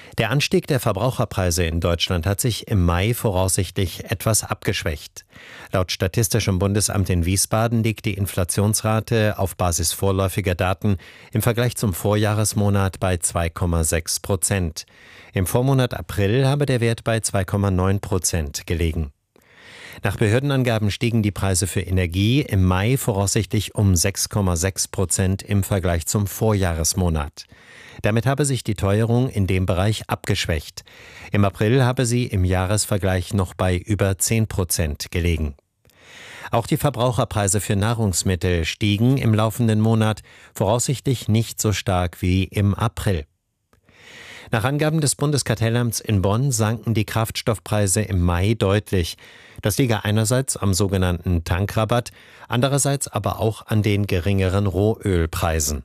Der Anstieg der Verbraucherpreise in Deutschland hat sich im Mai voraussichtlich etwas abgeschwächt. Laut Statistischem Bundesamt in Wiesbaden liegt die Inflationsrate auf Basis vorläufiger Daten im Vergleich zum Vorjahresmonat bei 2,6%. Im Vormonat April habe der Wert bei 2,9% gelegen. Nach Behördenangaben stiegen die Preise für Energie im Mai voraussichtlich um 6,6% im Vergleich zum Vorjahresmonat. Damit habe sich die Teuerung in dem Bereich abgeschwächt. Im April habe sie im Jahresvergleich noch bei über 10% gelegen. Auch die Verbraucherpreise für Nahrungsmittel stiegen im laufenden Monat voraussichtlich nicht so stark wie im April. Nach Angaben des Bundeskartellamts in Bonn sanken die Kraftstoffpreise im Mai deutlich. Das liege einerseits am sogenannten Tankrabatt, andererseits aber auch an den geringeren Rohölpreisen.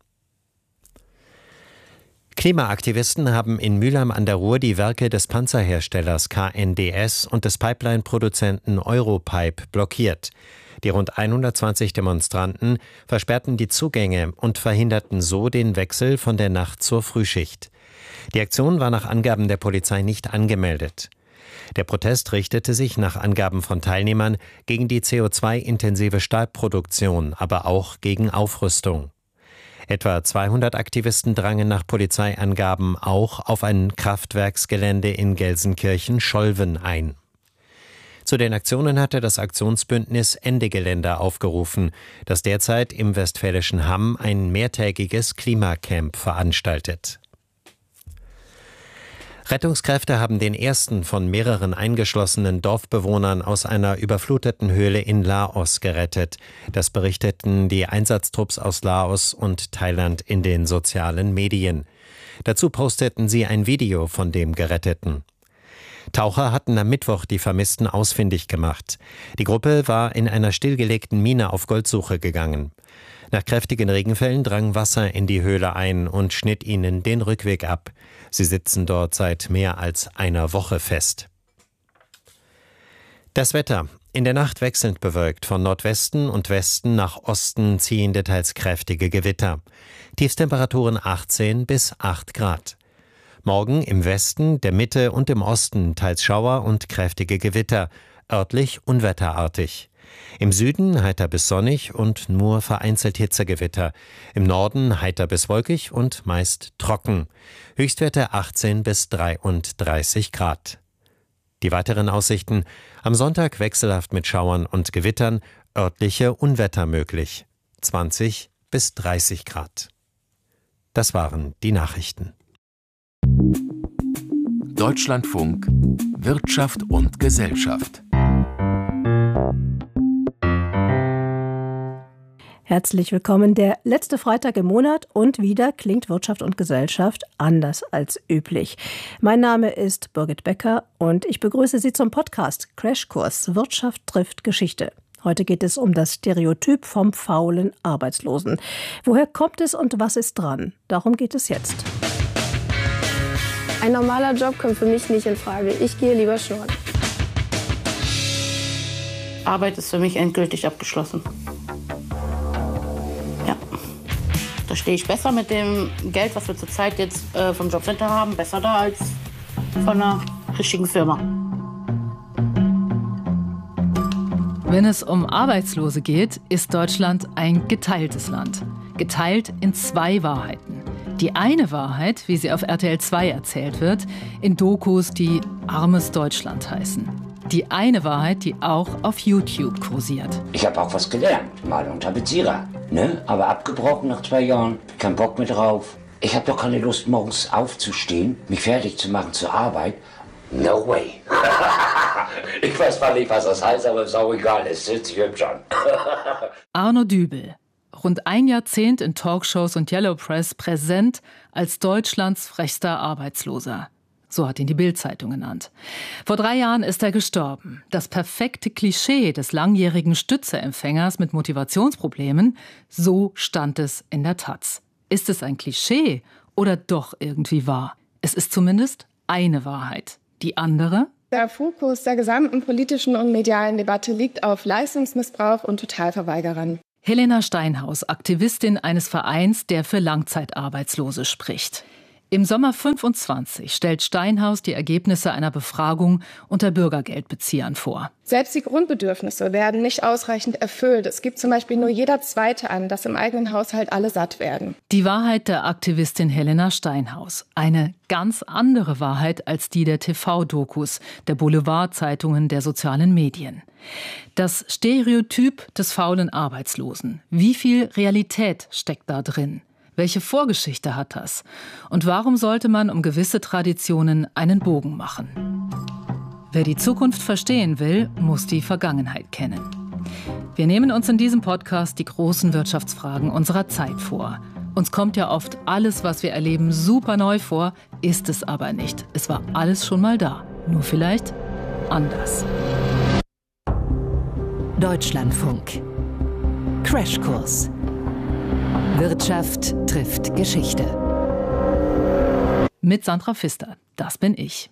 Klimaaktivisten haben in Mülheim an der Ruhr die Werke des Panzerherstellers KNDS und des Pipeline-Produzenten Europipe blockiert. Die rund 120 Demonstranten versperrten die Zugänge und verhinderten so den Wechsel von der Nacht- zur Frühschicht. Die Aktion war nach Angaben der Polizei nicht angemeldet. Der Protest richtete sich nach Angaben von Teilnehmern gegen die CO2-intensive Stahlproduktion, aber auch gegen Aufrüstung. Etwa 200 Aktivisten drangen nach Polizeiangaben auch auf ein Kraftwerksgelände in Gelsenkirchen-Scholven ein. Zu den Aktionen hatte das Aktionsbündnis Ende Gelände aufgerufen, das derzeit im westfälischen Hamm ein mehrtägiges Klimacamp veranstaltet. Rettungskräfte haben den ersten von mehreren eingeschlossenen Dorfbewohnern aus einer überfluteten Höhle in Laos gerettet. Das berichteten die Einsatztrupps aus Laos und Thailand in den sozialen Medien. Dazu posteten sie ein Video von dem Geretteten. Taucher hatten am Mittwoch die Vermissten ausfindig gemacht. Die Gruppe war in einer stillgelegten Mine auf Goldsuche gegangen. Nach kräftigen Regenfällen drang Wasser in die Höhle ein und schnitt ihnen den Rückweg ab. Sie sitzen dort seit mehr als einer Woche fest. Das Wetter. In der Nacht wechselnd bewölkt. Von Nordwesten und Westen nach Osten ziehende teils kräftige Gewitter. Tiefstemperaturen 18 bis 8 Grad. Morgen im Westen, der Mitte und im Osten teils Schauer und kräftige Gewitter. Örtlich unwetterartig. Im Süden heiter bis sonnig und nur vereinzelt Hitzegewitter. Im Norden heiter bis wolkig und meist trocken. Höchstwerte 18 bis 33 Grad. Die weiteren Aussichten: am Sonntag wechselhaft mit Schauern und Gewittern, örtliche Unwetter möglich. 20 bis 30 Grad. Das waren die Nachrichten. Deutschlandfunk Wirtschaft und Gesellschaft. Herzlich willkommen, der letzte Freitag im Monat und wieder klingt Wirtschaft und Gesellschaft anders als üblich. Mein Name ist Birgit Becker und ich begrüße Sie zum Podcast Crashkurs Wirtschaft trifft Geschichte. Heute geht es um das Stereotyp vom faulen Arbeitslosen. Woher kommt es und was ist dran? Darum geht es jetzt. Ein normaler Job kommt für mich nicht in Frage. Ich gehe lieber schnorren. Arbeit ist für mich endgültig abgeschlossen. Ja. Da stehe ich besser mit dem Geld, was wir zurzeit jetzt vom Jobcenter haben, besser da als von einer richtigen Firma. Wenn es um Arbeitslose geht, ist Deutschland ein geteiltes Land. Geteilt in zwei Wahrheiten. Die eine Wahrheit, wie sie auf RTL 2 erzählt wird, in Dokus, die Armes Deutschland heißen. Die eine Wahrheit, die auch auf YouTube kursiert. Ich habe auch was gelernt, Maler und Tapezierer. Ne? Aber abgebrochen nach 2 Jahren, kein Bock mehr drauf. Ich habe doch keine Lust, morgens aufzustehen, mich fertig zu machen zur Arbeit. No way. Ich weiß zwar nicht, was das heißt, aber ist auch egal, es hört sich hübsch an. Arno Dübel. Rund ein Jahrzehnt in Talkshows und Yellow Press präsent als Deutschlands frechster Arbeitsloser. So hat ihn die Bild-Zeitung genannt. Vor 3 Jahren ist er gestorben. Das perfekte Klischee des langjährigen Stützeempfängers mit Motivationsproblemen, so stand es in der Taz. Ist es ein Klischee oder doch irgendwie wahr? Es ist zumindest eine Wahrheit. Die andere? Der Fokus der gesamten politischen und medialen Debatte liegt auf Leistungsmissbrauch und Totalverweigerern. Helena Steinhaus, Aktivistin eines Vereins, der für Langzeitarbeitslose spricht. Im Sommer 25 stellt Steinhaus die Ergebnisse einer Befragung unter Bürgergeldbeziehern vor. Selbst die Grundbedürfnisse werden nicht ausreichend erfüllt. Es gibt zum Beispiel nur jeder Zweite an, dass im eigenen Haushalt alle satt werden. Die Wahrheit der Aktivistin Helena Steinhaus. Eine ganz andere Wahrheit als die der TV-Dokus, der Boulevardzeitungen, der sozialen Medien. Das Stereotyp des faulen Arbeitslosen. Wie viel Realität steckt da drin? Welche Vorgeschichte hat das? Und warum sollte man um gewisse Traditionen einen Bogen machen? Wer die Zukunft verstehen will, muss die Vergangenheit kennen. Wir nehmen uns in diesem Podcast die großen Wirtschaftsfragen unserer Zeit vor. Uns kommt ja oft alles, was wir erleben, super neu vor, ist es aber nicht. Es war alles schon mal da, nur vielleicht anders. Deutschlandfunk. Crashkurs. Wirtschaft trifft Geschichte. Mit Sandra Pfister, das bin ich.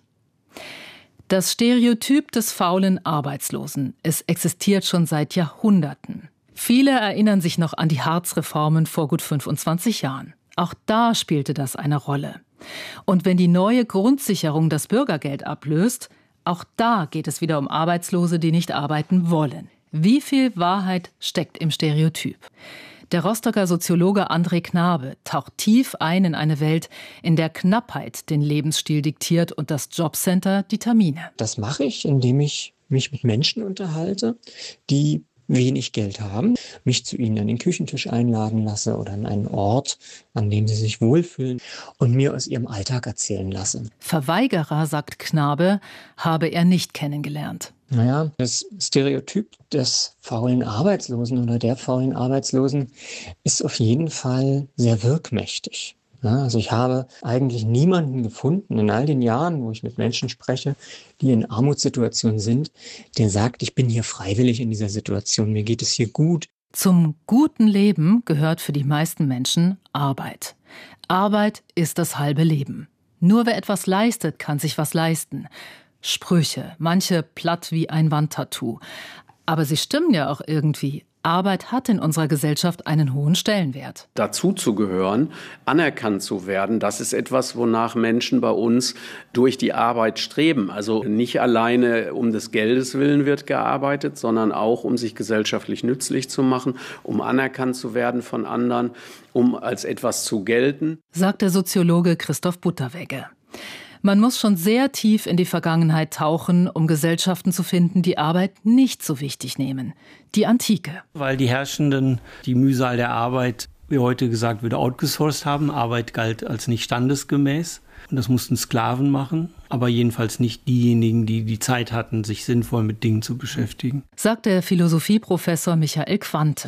Das Stereotyp des faulen Arbeitslosen, es existiert schon seit Jahrhunderten. Viele erinnern sich noch an die Hartz-Reformen vor gut 25 Jahren. Auch da spielte das eine Rolle. Und wenn die neue Grundsicherung das Bürgergeld ablöst, auch da geht es wieder um Arbeitslose, die nicht arbeiten wollen. Wie viel Wahrheit steckt im Stereotyp? Der Rostocker Soziologe André Knabe taucht tief ein in eine Welt, in der Knappheit den Lebensstil diktiert und das Jobcenter die Termine. Das mache ich, indem ich mich mit Menschen unterhalte, die wenig Geld haben, mich zu ihnen an den Küchentisch einladen lasse oder an einen Ort, an dem sie sich wohlfühlen und mir aus ihrem Alltag erzählen lasse. Verweigerer, sagt Knabe, habe er nicht kennengelernt. Naja, das Stereotyp des faulen Arbeitslosen oder der faulen Arbeitslosen ist auf jeden Fall sehr wirkmächtig. Ja, also ich habe eigentlich niemanden gefunden in all den Jahren, wo ich mit Menschen spreche, die in Armutssituationen sind, der sagt, ich bin hier freiwillig in dieser Situation, mir geht es hier gut. Zum guten Leben gehört für die meisten Menschen Arbeit. Arbeit ist das halbe Leben. Nur wer etwas leistet, kann sich was leisten. Sprüche, manche platt wie ein Wandtattoo. Aber sie stimmen ja auch irgendwie. Arbeit hat in unserer Gesellschaft einen hohen Stellenwert. Dazu zu gehören, anerkannt zu werden, das ist etwas, wonach Menschen bei uns durch die Arbeit streben. Also nicht alleine um des Geldes willen wird gearbeitet, sondern auch um sich gesellschaftlich nützlich zu machen, um anerkannt zu werden von anderen, um als etwas zu gelten. Sagt der Soziologe Christoph Butterwegge. Man muss schon sehr tief in die Vergangenheit tauchen, um Gesellschaften zu finden, die Arbeit nicht so wichtig nehmen. Die Antike. Weil die Herrschenden die Mühsal der Arbeit, wie heute gesagt wird, outgesourced haben. Arbeit galt als nicht standesgemäß. Und das mussten Sklaven machen, aber jedenfalls nicht diejenigen, die die Zeit hatten, sich sinnvoll mit Dingen zu beschäftigen. Sagt der Philosophieprofessor Michael Quante.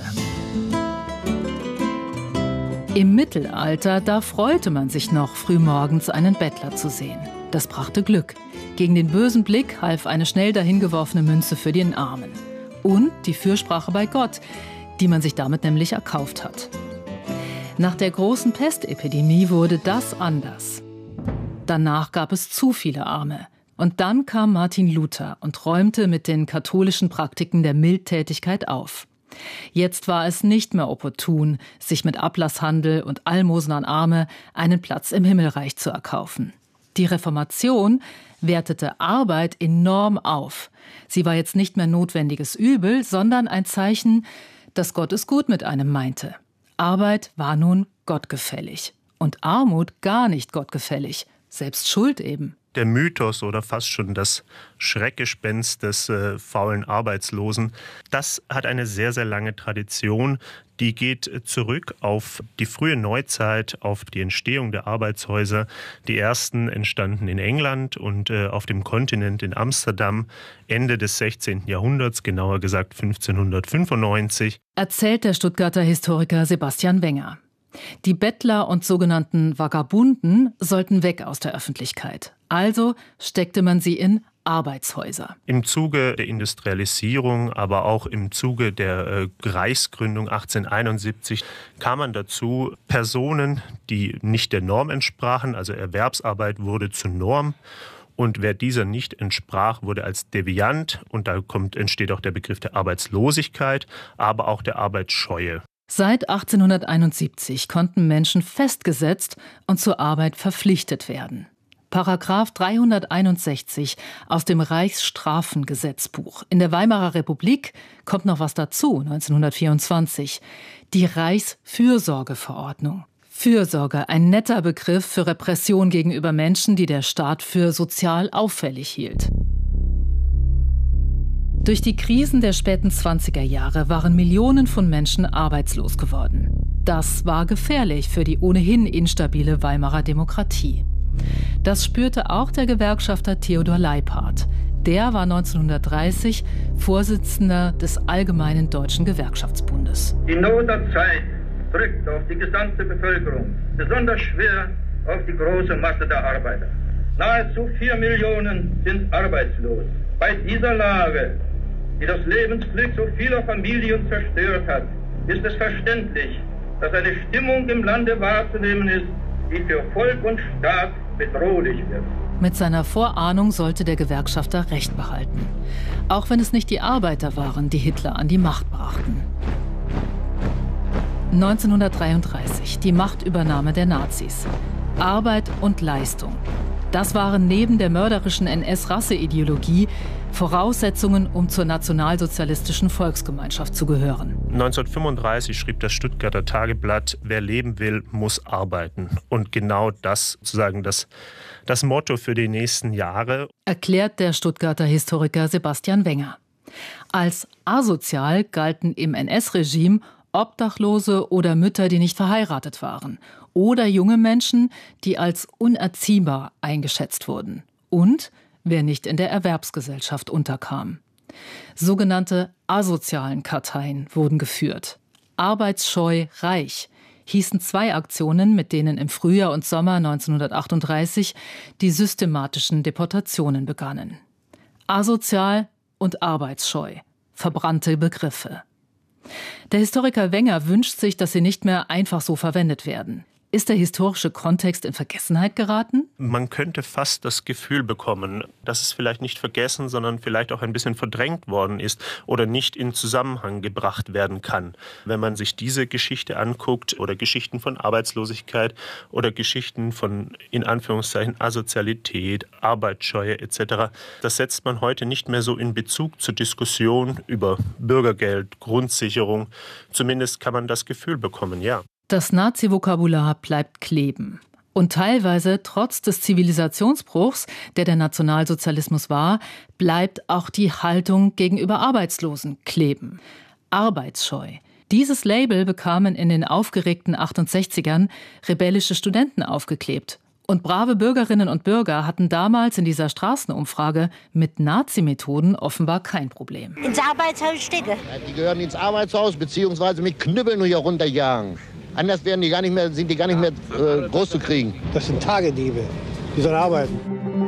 Im Mittelalter, da freute man sich noch, frühmorgens einen Bettler zu sehen. Das brachte Glück. Gegen den bösen Blick half eine schnell dahingeworfene Münze für den Armen. Und die Fürsprache bei Gott, die man sich damit nämlich erkauft hat. Nach der großen Pestepidemie wurde das anders. Danach gab es zu viele Arme. Und dann kam Martin Luther und räumte mit den katholischen Praktiken der Mildtätigkeit auf. Jetzt war es nicht mehr opportun, sich mit Ablasshandel und Almosen an Arme einen Platz im Himmelreich zu erkaufen. Die Reformation wertete Arbeit enorm auf. Sie war jetzt nicht mehr notwendiges Übel, sondern ein Zeichen, dass Gott es gut mit einem meinte. Arbeit war nun gottgefällig und Armut gar nicht gottgefällig, selbst Schuld eben. Der Mythos oder fast schon das Schreckgespenst des faulen Arbeitslosen, das hat eine sehr, sehr lange Tradition. Die geht zurück auf die frühe Neuzeit, auf die Entstehung der Arbeitshäuser. Die ersten entstanden in England und auf dem Kontinent in Amsterdam Ende des 16. Jahrhunderts, genauer gesagt 1595. Erzählt der Stuttgarter Historiker Sebastian Wenger. Die Bettler und sogenannten Vagabunden sollten weg aus der Öffentlichkeit. Also steckte man sie in Arbeitshäuser. Im Zuge der Industrialisierung, aber auch im Zuge der Reichsgründung 1871 kam man dazu, Personen, die nicht der Norm entsprachen, also Erwerbsarbeit wurde zur Norm. Und wer dieser nicht entsprach, wurde als Deviant, und da entsteht auch der Begriff der Arbeitslosigkeit, aber auch der Arbeitsscheue Seit 1871 konnten Menschen festgesetzt und zur Arbeit verpflichtet werden. Paragraph 361 aus dem Reichsstrafengesetzbuch. In der Weimarer Republik kommt noch was dazu, 1924. Die Reichsfürsorgeverordnung. Fürsorge, ein netter Begriff für Repression gegenüber Menschen, die der Staat für sozial auffällig hielt. Durch die Krisen der späten 20er Jahre waren Millionen von Menschen arbeitslos geworden. Das war gefährlich für die ohnehin instabile Weimarer Demokratie. Das spürte auch der Gewerkschafter Theodor Leiphardt. Der war 1930 Vorsitzender des Allgemeinen Deutschen Gewerkschaftsbundes. Die Not der Zeit drückt auf die gesamte Bevölkerung, besonders schwer auf die große Masse der Arbeiter. Nahezu 4 Millionen sind arbeitslos. Bei dieser Lage, die das Lebensglück so vieler Familien zerstört hat, ist es verständlich, dass eine Stimmung im Lande wahrzunehmen ist, die für Volk und Staat bedrohlich wird. Mit seiner Vorahnung sollte der Gewerkschafter Recht behalten. Auch wenn es nicht die Arbeiter waren, die Hitler an die Macht brachten. 1933, die Machtübernahme der Nazis. Arbeit und Leistung. Das waren neben der mörderischen NS-Rasseideologie Voraussetzungen, um zur nationalsozialistischen Volksgemeinschaft zu gehören. 1935 schrieb das Stuttgarter Tageblatt, wer leben will, muss arbeiten. Und genau das sozusagen das Motto für die nächsten Jahre. Erklärt der Stuttgarter Historiker Sebastian Wenger. Als asozial galten im NS-Regime Obdachlose oder Mütter, die nicht verheiratet waren. Oder junge Menschen, die als unerziehbar eingeschätzt wurden. Und wer nicht in der Erwerbsgesellschaft unterkam. Sogenannte asozialen Karteien wurden geführt. Arbeitsscheu reich hießen 2 Aktionen, mit denen im Frühjahr und Sommer 1938 die systematischen Deportationen begannen. Asozial und arbeitsscheu, verbrannte Begriffe. Der Historiker Wenger wünscht sich, dass sie nicht mehr einfach so verwendet werden. Ist der historische Kontext in Vergessenheit geraten? Man könnte fast das Gefühl bekommen, dass es vielleicht nicht vergessen, sondern vielleicht auch ein bisschen verdrängt worden ist oder nicht in Zusammenhang gebracht werden kann. Wenn man sich diese Geschichte anguckt oder Geschichten von Arbeitslosigkeit oder Geschichten von, in Anführungszeichen, Asozialität, Arbeitsscheue etc., das setzt man heute nicht mehr so in Bezug zur Diskussion über Bürgergeld, Grundsicherung. Zumindest kann man das Gefühl bekommen, ja. Das Nazi-Vokabular bleibt kleben. Und teilweise, trotz des Zivilisationsbruchs, der Nationalsozialismus war, bleibt auch die Haltung gegenüber Arbeitslosen kleben. Arbeitsscheu. Dieses Label bekamen in den aufgeregten 68ern rebellische Studenten aufgeklebt. Und brave Bürgerinnen und Bürger hatten damals in dieser Straßenumfrage mit Nazi-Methoden offenbar kein Problem. Ins Arbeitshaus stecken. Ja, die gehören ins Arbeitshaus, beziehungsweise mit Knüppeln hier runterjagen. Anders sind die gar nicht mehr groß zu kriegen. Das sind Tagediebe, die sollen arbeiten.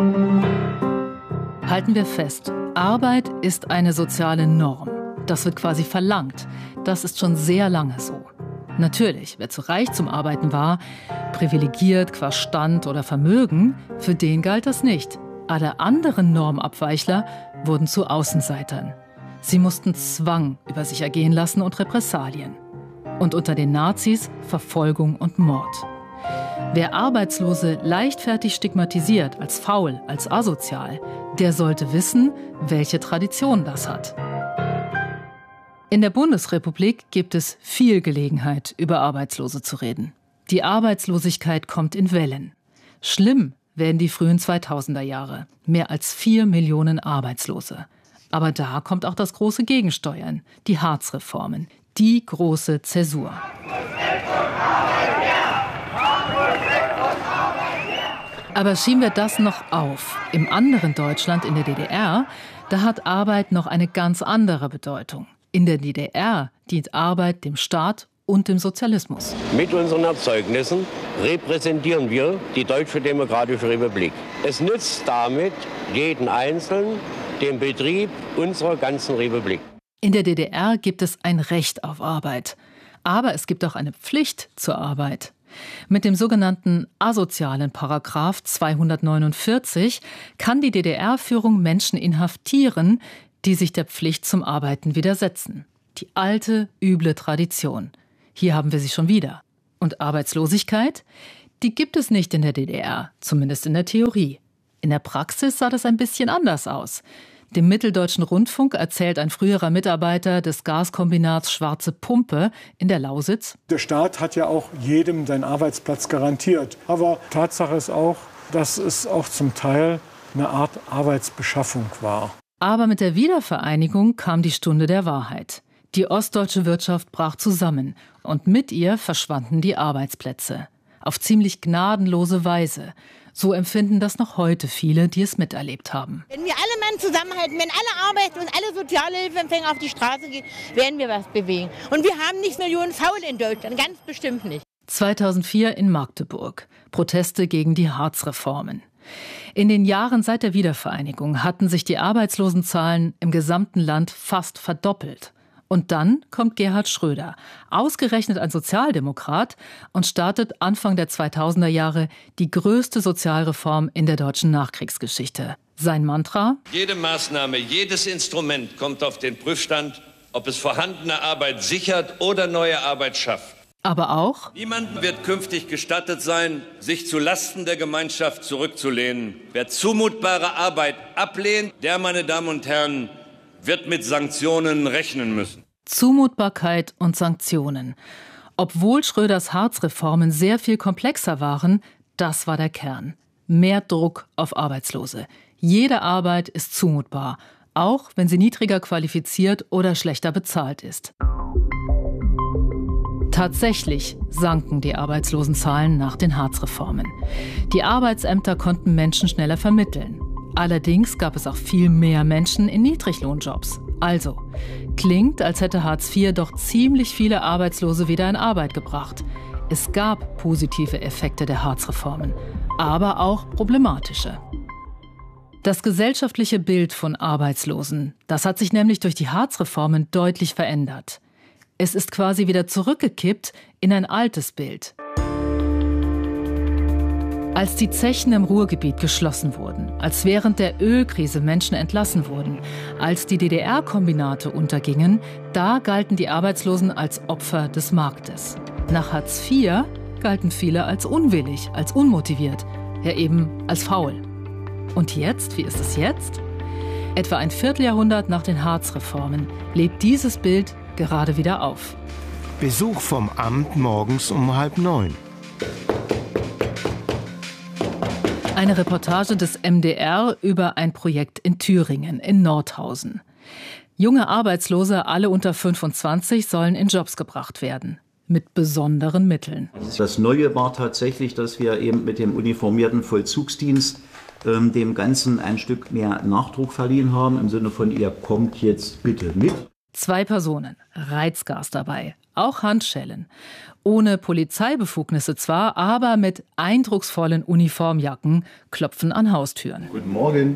Halten wir fest, Arbeit ist eine soziale Norm. Das wird quasi verlangt. Das ist schon sehr lange so. Natürlich, wer zu reich zum Arbeiten war, privilegiert qua Stand oder Vermögen, für den galt das nicht. Alle anderen Normabweichler wurden zu Außenseitern. Sie mussten Zwang über sich ergehen lassen und Repressalien. Und unter den Nazis Verfolgung und Mord. Wer Arbeitslose leichtfertig stigmatisiert, als faul, als asozial, der sollte wissen, welche Tradition das hat. In der Bundesrepublik gibt es viel Gelegenheit, über Arbeitslose zu reden. Die Arbeitslosigkeit kommt in Wellen. Schlimm werden die frühen 2000er Jahre. Mehr als 4 Millionen Arbeitslose. Aber da kommt auch das große Gegensteuern, die Hartz-Reformen. Die große Zäsur. Aber schieben wir das noch auf. Im anderen Deutschland, in der DDR, da hat Arbeit noch eine ganz andere Bedeutung. In der DDR dient Arbeit dem Staat und dem Sozialismus. Mit unseren Erzeugnissen repräsentieren wir die Deutsche Demokratische Republik. Es nützt damit jeden Einzelnen, den Betrieb unserer ganzen Republik. In der DDR gibt es ein Recht auf Arbeit. Aber es gibt auch eine Pflicht zur Arbeit. Mit dem sogenannten asozialen Paragraph 249 kann die DDR-Führung Menschen inhaftieren, die sich der Pflicht zum Arbeiten widersetzen. Die alte, üble Tradition. Hier haben wir sie schon wieder. Und Arbeitslosigkeit? Die gibt es nicht in der DDR, zumindest in der Theorie. In der Praxis sah das ein bisschen anders aus. Dem Mitteldeutschen Rundfunk erzählt ein früherer Mitarbeiter des Gaskombinats Schwarze Pumpe in der Lausitz: Der Staat hat ja auch jedem seinen Arbeitsplatz garantiert. Aber Tatsache ist auch, dass es auch zum Teil eine Art Arbeitsbeschaffung war. Aber mit der Wiedervereinigung kam die Stunde der Wahrheit. Die ostdeutsche Wirtschaft brach zusammen und mit ihr verschwanden die Arbeitsplätze. Auf ziemlich gnadenlose Weise. So empfinden das noch heute viele, die es miterlebt haben. Wenn wir alle Mann zusammenhalten, wenn alle Arbeit und alle Sozialhilfeempfänger auf die Straße gehen, werden wir was bewegen. Und wir haben nicht Millionen Faul in Deutschland, ganz bestimmt nicht. 2004 in Magdeburg. Proteste gegen die Hartz-Reformen. In den Jahren seit der Wiedervereinigung hatten sich die Arbeitslosenzahlen im gesamten Land fast verdoppelt. Und dann kommt Gerhard Schröder, ausgerechnet ein Sozialdemokrat, und startet Anfang der 2000er Jahre die größte Sozialreform in der deutschen Nachkriegsgeschichte. Sein Mantra: Jede Maßnahme, jedes Instrument kommt auf den Prüfstand, ob es vorhandene Arbeit sichert oder neue Arbeit schafft. Aber auch: Niemandem wird künftig gestattet sein, sich zu Lasten der Gemeinschaft zurückzulehnen. Wer zumutbare Arbeit ablehnt, der, meine Damen und Herren, wird mit Sanktionen rechnen müssen. Zumutbarkeit und Sanktionen. Obwohl Schröders Hartz-Reformen sehr viel komplexer waren, das war der Kern. Mehr Druck auf Arbeitslose. Jede Arbeit ist zumutbar, auch wenn sie niedriger qualifiziert oder schlechter bezahlt ist. Tatsächlich sanken die Arbeitslosenzahlen nach den Hartz-Reformen. Die Arbeitsämter konnten Menschen schneller vermitteln. Allerdings gab es auch viel mehr Menschen in Niedriglohnjobs. Also, klingt, als hätte Hartz IV doch ziemlich viele Arbeitslose wieder in Arbeit gebracht. Es gab positive Effekte der Hartz-Reformen, aber auch problematische. Das gesellschaftliche Bild von Arbeitslosen, das hat sich nämlich durch die Hartz-Reformen deutlich verändert. Es ist quasi wieder zurückgekippt in ein altes Bild. Als die Zechen im Ruhrgebiet geschlossen wurden, als während der Ölkrise Menschen entlassen wurden, als die DDR-Kombinate untergingen, da galten die Arbeitslosen als Opfer des Marktes. Nach Hartz IV galten viele als unwillig, als unmotiviert, ja eben als faul. Und jetzt, wie ist es jetzt? Etwa ein Vierteljahrhundert nach den Hartz-Reformen lebt dieses Bild gerade wieder auf. Besuch vom Amt morgens um 8:30. Eine Reportage des MDR über ein Projekt in Thüringen, in Nordhausen. Junge Arbeitslose, alle unter 25, sollen in Jobs gebracht werden. Mit besonderen Mitteln. Das Neue war tatsächlich, dass wir eben mit dem uniformierten Vollzugsdienst dem Ganzen ein Stück mehr Nachdruck verliehen haben, im Sinne von, ihr kommt jetzt bitte mit. 2 Personen, Reizgas dabei, auch Handschellen. Ohne Polizeibefugnisse zwar, aber mit eindrucksvollen Uniformjacken, klopfen an Haustüren. Guten Morgen.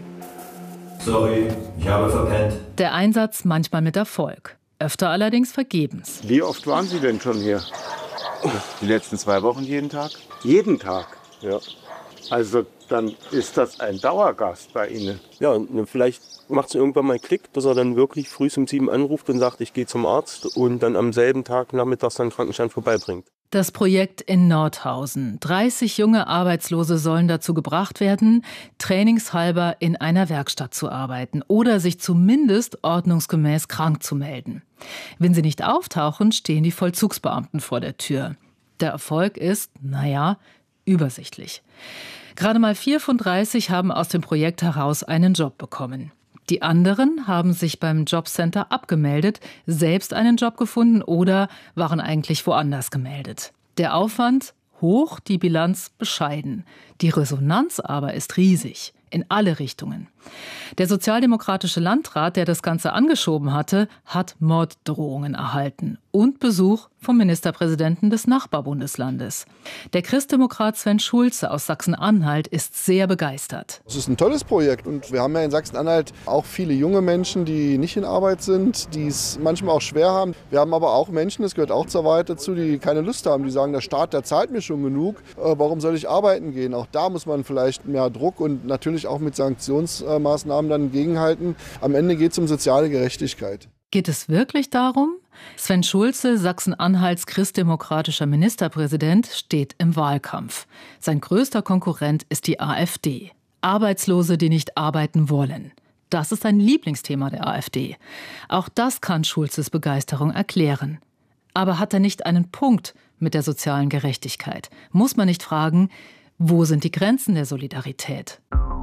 Sorry, ich habe verpennt. Der Einsatz manchmal mit Erfolg, öfter allerdings vergebens. Wie oft waren Sie denn schon hier? Die letzten 2 Wochen jeden Tag? Jeden Tag? Ja. Also dann ist das ein Dauergast bei Ihnen. Ja, vielleicht macht es irgendwann mal Klick, dass er dann wirklich früh um 7 anruft und sagt, ich gehe zum Arzt und dann am selben Tag nachmittags dann Krankenstand vorbeibringt. Das Projekt in Nordhausen. 30 junge Arbeitslose sollen dazu gebracht werden, trainingshalber in einer Werkstatt zu arbeiten oder sich zumindest ordnungsgemäß krank zu melden. Wenn sie nicht auftauchen, stehen die Vollzugsbeamten vor der Tür. Der Erfolg ist, übersichtlich. Gerade mal 4 von 30 haben aus dem Projekt heraus einen Job bekommen. Die anderen haben sich beim Jobcenter abgemeldet, selbst einen Job gefunden oder waren eigentlich woanders gemeldet. Der Aufwand hoch, die Bilanz bescheiden. Die Resonanz aber ist riesig, in alle Richtungen. Der sozialdemokratische Landrat, der das Ganze angeschoben hatte, hat Morddrohungen erhalten und Besuch vom Ministerpräsidenten des Nachbarbundeslandes. Der Christdemokrat Sven Schulze aus Sachsen-Anhalt ist sehr begeistert. Es ist ein tolles Projekt und wir haben ja in Sachsen-Anhalt auch viele junge Menschen, die nicht in Arbeit sind, die es manchmal auch schwer haben. Wir haben aber auch Menschen, das gehört auch zur Wahrheit dazu, die keine Lust haben, die sagen, der Staat, der zahlt mir schon genug, warum soll ich arbeiten gehen? Auch da muss man vielleicht mehr Druck und natürlich auch mit Sanktionsmaßnahmen dann gegenhalten. Am Ende geht es um soziale Gerechtigkeit. Geht es wirklich darum? Sven Schulze, Sachsen-Anhalts christdemokratischer Ministerpräsident, steht im Wahlkampf. Sein größter Konkurrent ist die AfD. Arbeitslose, die nicht arbeiten wollen. Das ist ein Lieblingsthema der AfD. Auch das kann Schulzes Begeisterung erklären. Aber hat er nicht einen Punkt mit der sozialen Gerechtigkeit? Muss man nicht fragen, wo sind die Grenzen der Solidarität?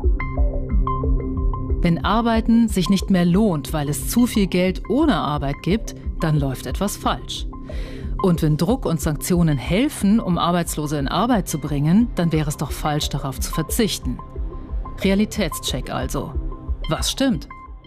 Wenn Arbeiten sich nicht mehr lohnt, weil es zu viel Geld ohne Arbeit gibt, dann läuft etwas falsch. Und wenn Druck und Sanktionen helfen, um Arbeitslose in Arbeit zu bringen, dann wäre es doch falsch, darauf zu verzichten. Realitätscheck also. Was stimmt?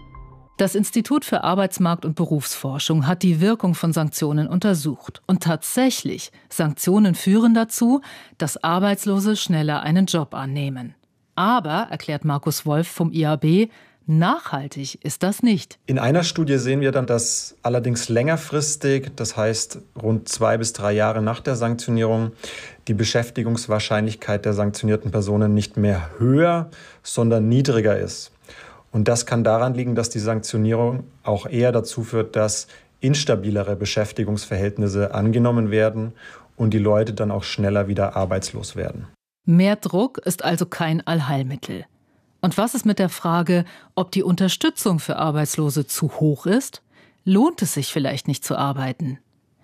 Das Institut für Arbeitsmarkt- und Berufsforschung hat die Wirkung von Sanktionen untersucht. Und tatsächlich, Sanktionen führen dazu, dass Arbeitslose schneller einen Job annehmen. Aber, erklärt Markus Wolf vom IAB, nachhaltig ist das nicht. In einer Studie sehen wir dann, dass allerdings längerfristig, das heißt rund 2 bis 3 Jahre nach der Sanktionierung, die Beschäftigungswahrscheinlichkeit der sanktionierten Personen nicht mehr höher, sondern niedriger ist. Und das kann daran liegen, dass die Sanktionierung auch eher dazu führt, dass instabilere Beschäftigungsverhältnisse angenommen werden und die Leute dann auch schneller wieder arbeitslos werden. Mehr Druck ist also kein Allheilmittel. Und was ist mit der Frage, ob die Unterstützung für Arbeitslose zu hoch ist? Lohnt es sich vielleicht nicht zu arbeiten?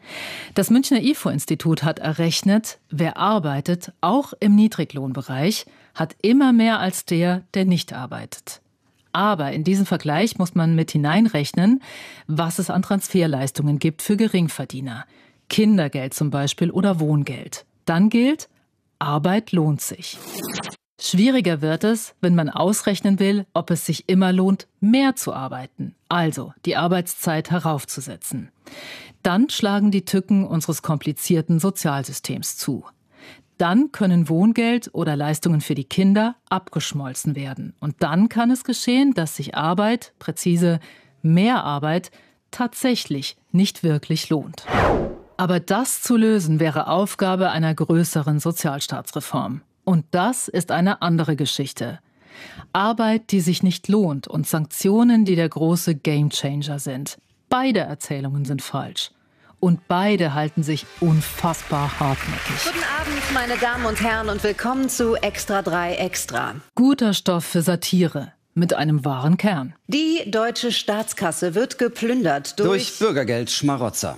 Das Münchner IFO-Institut hat errechnet, wer arbeitet, auch im Niedriglohnbereich, hat immer mehr als der nicht arbeitet. Aber in diesen Vergleich muss man mit hineinrechnen, was es an Transferleistungen gibt für Geringverdiener. Kindergeld zum Beispiel oder Wohngeld. Dann gilt, Arbeit lohnt sich. Schwieriger wird es, wenn man ausrechnen will, ob es sich immer lohnt, mehr zu arbeiten, also die Arbeitszeit heraufzusetzen. Dann schlagen die Tücken unseres komplizierten Sozialsystems zu. Dann können Wohngeld oder Leistungen für die Kinder abgeschmolzen werden. Und dann kann es geschehen, dass sich Arbeit, präzise mehr Arbeit, tatsächlich nicht wirklich lohnt. Aber das zu lösen wäre Aufgabe einer größeren Sozialstaatsreform. Und das ist eine andere Geschichte. Arbeit, die sich nicht lohnt und Sanktionen, die der große Gamechanger sind. Beide Erzählungen sind falsch. Und beide halten sich unfassbar hartnäckig. Guten Abend, meine Damen und Herren, und willkommen zu Extra 3 Extra. Guter Stoff für Satire. Mit einem wahren Kern. Die deutsche Staatskasse wird geplündert durch Bürgergeldschmarotzer.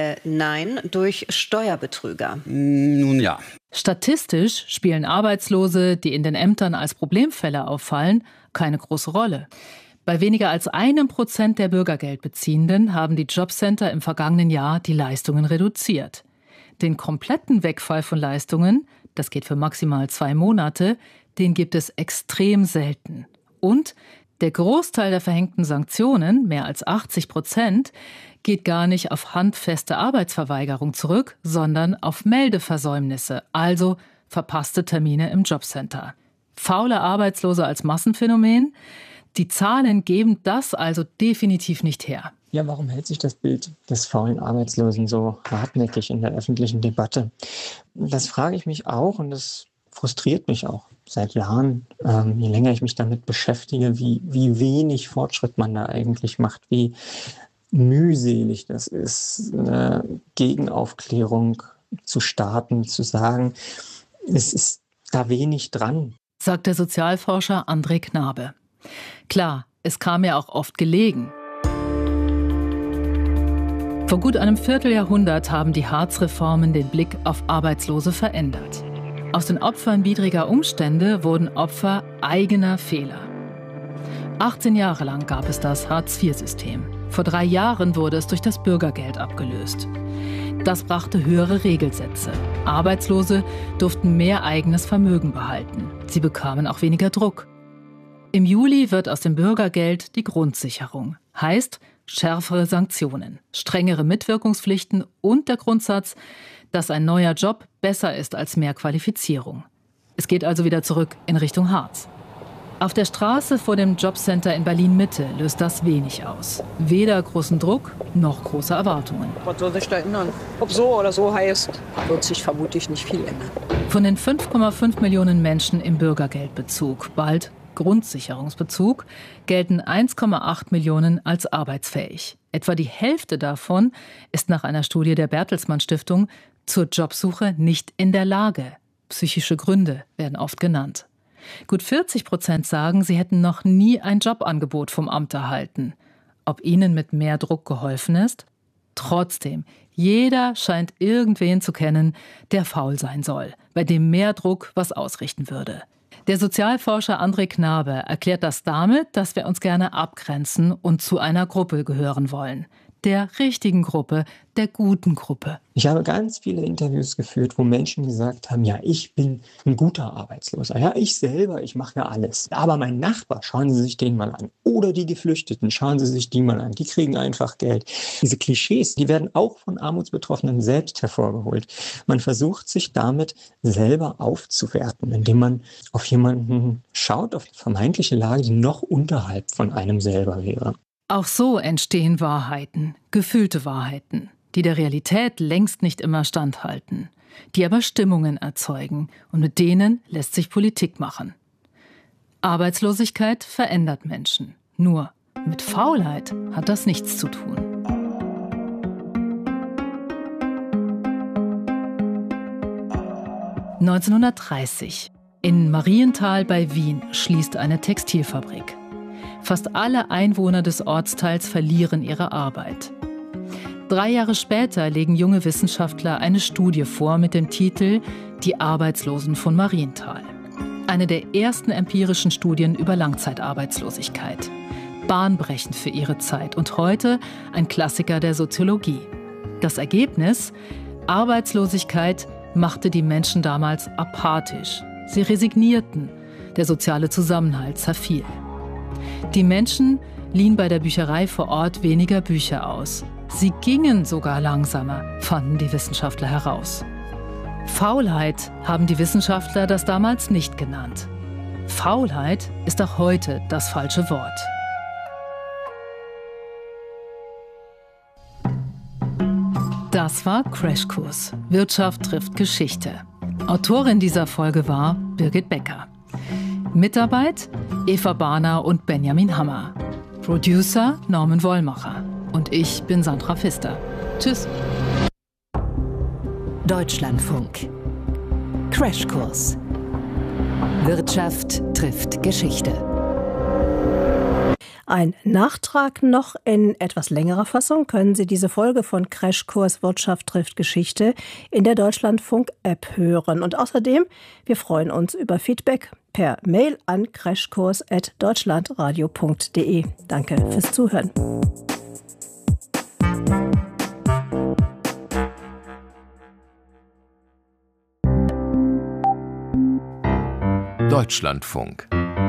Nein, durch Steuerbetrüger. Nun ja. Statistisch spielen Arbeitslose, die in den Ämtern als Problemfälle auffallen, keine große Rolle. Bei weniger als 1% der Bürgergeldbeziehenden haben die Jobcenter im vergangenen Jahr die Leistungen reduziert. Den kompletten Wegfall von Leistungen, das geht für maximal 2 Monate, den gibt es extrem selten. Und der Großteil der verhängten Sanktionen, mehr als 80%, geht gar nicht auf handfeste Arbeitsverweigerung zurück, sondern auf Meldeversäumnisse, also verpasste Termine im Jobcenter. Faule Arbeitslose als Massenphänomen? Die Zahlen geben das also definitiv nicht her. Ja, warum hält sich das Bild des faulen Arbeitslosen so hartnäckig in der öffentlichen Debatte? Das frage ich mich auch und das frustriert mich auch seit Jahren, je länger ich mich damit beschäftige, wie wenig Fortschritt man da eigentlich macht, wie mühselig das ist, eine Gegenaufklärung zu starten, zu sagen, es ist da wenig dran. Sagt der Sozialforscher André Knabe. Klar, es kam ja auch oft gelegen. Vor gut einem Vierteljahrhundert haben die Hartz-Reformen den Blick auf Arbeitslose verändert. Aus den Opfern widriger Umstände wurden Opfer eigener Fehler. 18 Jahre lang gab es das Hartz-IV-System. Vor 3 Jahren wurde es durch das Bürgergeld abgelöst. Das brachte höhere Regelsätze. Arbeitslose durften mehr eigenes Vermögen behalten. Sie bekamen auch weniger Druck. Im Juli wird aus dem Bürgergeld die Grundsicherung. Heißt, schärfere Sanktionen, strengere Mitwirkungspflichten und der Grundsatz, dass ein neuer Job besser ist als mehr Qualifizierung. Es geht also wieder zurück in Richtung Hartz. Auf der Straße vor dem Jobcenter in Berlin-Mitte löst das wenig aus. Weder großen Druck noch große Erwartungen. Was soll sich da ändern? Ob so oder so heißt, wird sich vermutlich nicht viel ändern. Von den 5,5 Millionen Menschen im Bürgergeldbezug, bald Grundsicherungsbezug, gelten 1,8 Millionen als arbeitsfähig. Etwa die Hälfte davon ist nach einer Studie der Bertelsmann Stiftung zur Jobsuche nicht in der Lage. Psychische Gründe werden oft genannt. Gut 40% sagen, sie hätten noch nie ein Jobangebot vom Amt erhalten. Ob ihnen mit mehr Druck geholfen ist? Trotzdem, jeder scheint irgendwen zu kennen, der faul sein soll, bei dem mehr Druck was ausrichten würde. Der Sozialforscher André Knabe erklärt das damit, dass wir uns gerne abgrenzen und zu einer Gruppe gehören wollen. Der richtigen Gruppe, der guten Gruppe. Ich habe ganz viele Interviews geführt, wo Menschen gesagt haben, ja, ich bin ein guter Arbeitsloser. Ja, ich selber, ich mache ja alles. Aber mein Nachbar, schauen Sie sich den mal an. Oder die Geflüchteten, schauen Sie sich die mal an. Die kriegen einfach Geld. Diese Klischees, die werden auch von Armutsbetroffenen selbst hervorgeholt. Man versucht sich damit selber aufzuwerten, indem man auf jemanden schaut, auf die vermeintliche Lage, die noch unterhalb von einem selber wäre. Auch so entstehen Wahrheiten, gefühlte Wahrheiten, die der Realität längst nicht immer standhalten, die aber Stimmungen erzeugen und mit denen lässt sich Politik machen. Arbeitslosigkeit verändert Menschen. Nur mit Faulheit hat das nichts zu tun. (1930) In Marienthal bei Wien schließt eine Textilfabrik. Fast alle Einwohner des Ortsteils verlieren ihre Arbeit. 3 Jahre später legen junge Wissenschaftler eine Studie vor mit dem Titel »Die Arbeitslosen von Marienthal«. Eine der ersten empirischen Studien über Langzeitarbeitslosigkeit. Bahnbrechend für ihre Zeit und heute ein Klassiker der Soziologie. Das Ergebnis? Arbeitslosigkeit machte die Menschen damals apathisch. Sie resignierten. Der soziale Zusammenhalt zerfiel. Die Menschen liehen bei der Bücherei vor Ort weniger Bücher aus. Sie gingen sogar langsamer, fanden die Wissenschaftler heraus. Faulheit haben die Wissenschaftler das damals nicht genannt. Faulheit ist auch heute das falsche Wort. Das war Crashkurs. Wirtschaft trifft Geschichte. Autorin dieser Folge war Birgit Becker. Mitarbeit Eva Bahner und Benjamin Hammer. Producer Norman Wollmacher. Und ich bin Sandra Pfister. Tschüss. Deutschlandfunk. Crashkurs. Wirtschaft trifft Geschichte. Ein Nachtrag noch in etwas längerer Fassung können Sie diese Folge von Crashkurs Wirtschaft trifft Geschichte in der Deutschlandfunk-App hören. Und außerdem, wir freuen uns über Feedback per Mail an crashkurs@deutschlandradio.de. Danke fürs Zuhören. Deutschlandfunk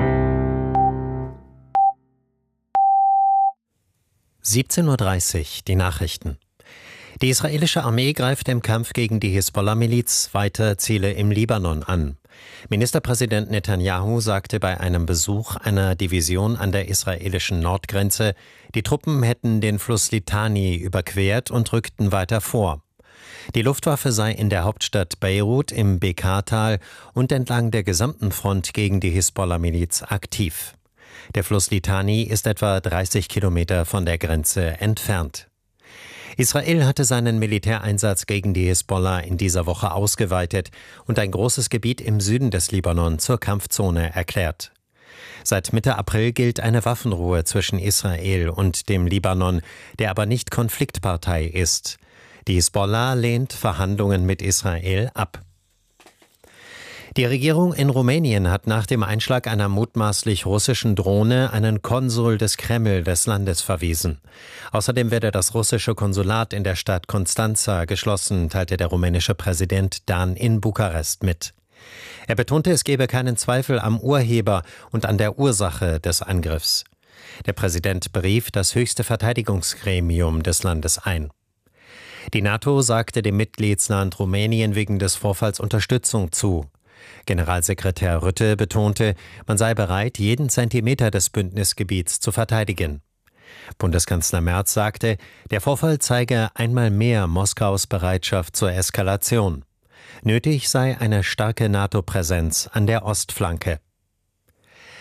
17:30 Uhr, die Nachrichten. Die israelische Armee greift im Kampf gegen die Hisbollah-Miliz weiter Ziele im Libanon an. Ministerpräsident Netanyahu sagte bei einem Besuch einer Division an der israelischen Nordgrenze, die Truppen hätten den Fluss Litani überquert und rückten weiter vor. Die Luftwaffe sei in der Hauptstadt Beirut im Bekaa-Tal und entlang der gesamten Front gegen die Hisbollah-Miliz aktiv. Der Fluss Litani ist etwa 30 Kilometer von der Grenze entfernt. Israel hatte seinen Militäreinsatz gegen die Hisbollah in dieser Woche ausgeweitet und ein großes Gebiet im Süden des Libanon zur Kampfzone erklärt. Seit Mitte April gilt eine Waffenruhe zwischen Israel und dem Libanon, der aber nicht Konfliktpartei ist. Die Hisbollah lehnt Verhandlungen mit Israel ab. Die Regierung in Rumänien hat nach dem Einschlag einer mutmaßlich russischen Drohne einen Konsul des Kreml des Landes verwiesen. Außerdem werde das russische Konsulat in der Stadt Constanța geschlossen, teilte der rumänische Präsident Dan in Bukarest mit. Er betonte, es gebe keinen Zweifel am Urheber und an der Ursache des Angriffs. Der Präsident berief das höchste Verteidigungsgremium des Landes ein. Die NATO sagte dem Mitgliedsland Rumänien wegen des Vorfalls Unterstützung zu. Generalsekretär Rutte betonte, man sei bereit, jeden Zentimeter des Bündnisgebiets zu verteidigen. Bundeskanzler Merz sagte, der Vorfall zeige einmal mehr Moskaus Bereitschaft zur Eskalation. Nötig sei eine starke NATO-Präsenz an der Ostflanke.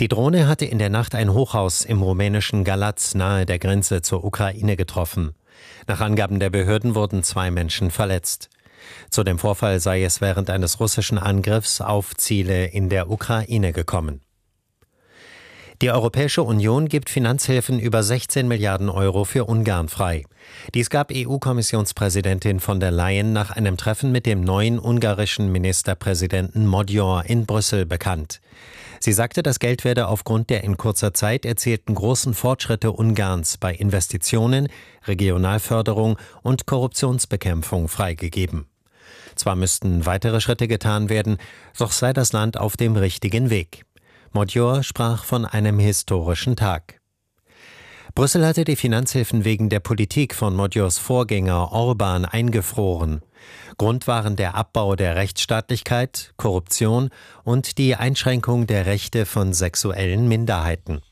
Die Drohne hatte in der Nacht ein Hochhaus im rumänischen Galați nahe der Grenze zur Ukraine getroffen. Nach Angaben der Behörden wurden 2 Menschen verletzt. Zu dem Vorfall sei es während eines russischen Angriffs auf Ziele in der Ukraine gekommen. Die Europäische Union gibt Finanzhilfen über 16 Milliarden Euro für Ungarn frei. Dies gab EU-Kommissionspräsidentin von der Leyen nach einem Treffen mit dem neuen ungarischen Ministerpräsidenten Magyar in Brüssel bekannt. Sie sagte, das Geld werde aufgrund der in kurzer Zeit erzielten großen Fortschritte Ungarns bei Investitionen, Regionalförderung und Korruptionsbekämpfung freigegeben. Zwar müssten weitere Schritte getan werden, doch sei das Land auf dem richtigen Weg. Magyar sprach von einem historischen Tag. Brüssel hatte die Finanzhilfen wegen der Politik von Magyars Vorgänger Orbán eingefroren. Grund waren der Abbau der Rechtsstaatlichkeit, Korruption und die Einschränkung der Rechte von sexuellen Minderheiten.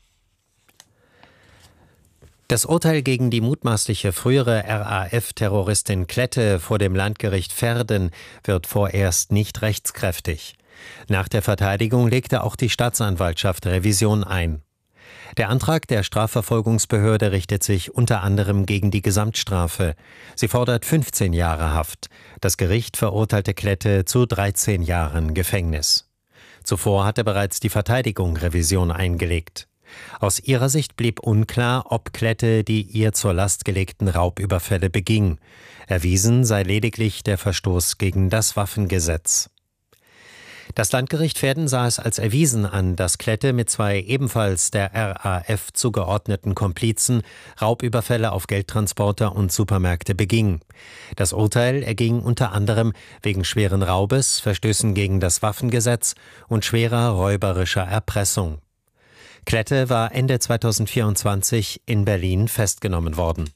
Das Urteil gegen die mutmaßliche frühere RAF-Terroristin Klette vor dem Landgericht Verden wird vorerst nicht rechtskräftig. Nach der Verteidigung legte auch die Staatsanwaltschaft Revision ein. Der Antrag der Strafverfolgungsbehörde richtet sich unter anderem gegen die Gesamtstrafe. Sie fordert 15 Jahre Haft. Das Gericht verurteilte Klette zu 13 Jahren Gefängnis. Zuvor hatte bereits die Verteidigung Revision eingelegt. Aus ihrer Sicht blieb unklar, ob Klette die ihr zur Last gelegten Raubüberfälle beging. Erwiesen sei lediglich der Verstoß gegen das Waffengesetz. Das Landgericht Verden sah es als erwiesen an, dass Klette mit 2 ebenfalls der RAF zugeordneten Komplizen Raubüberfälle auf Geldtransporter und Supermärkte beging. Das Urteil erging unter anderem wegen schweren Raubes, Verstößen gegen das Waffengesetz und schwerer räuberischer Erpressung. Klette war Ende 2024 in Berlin festgenommen worden.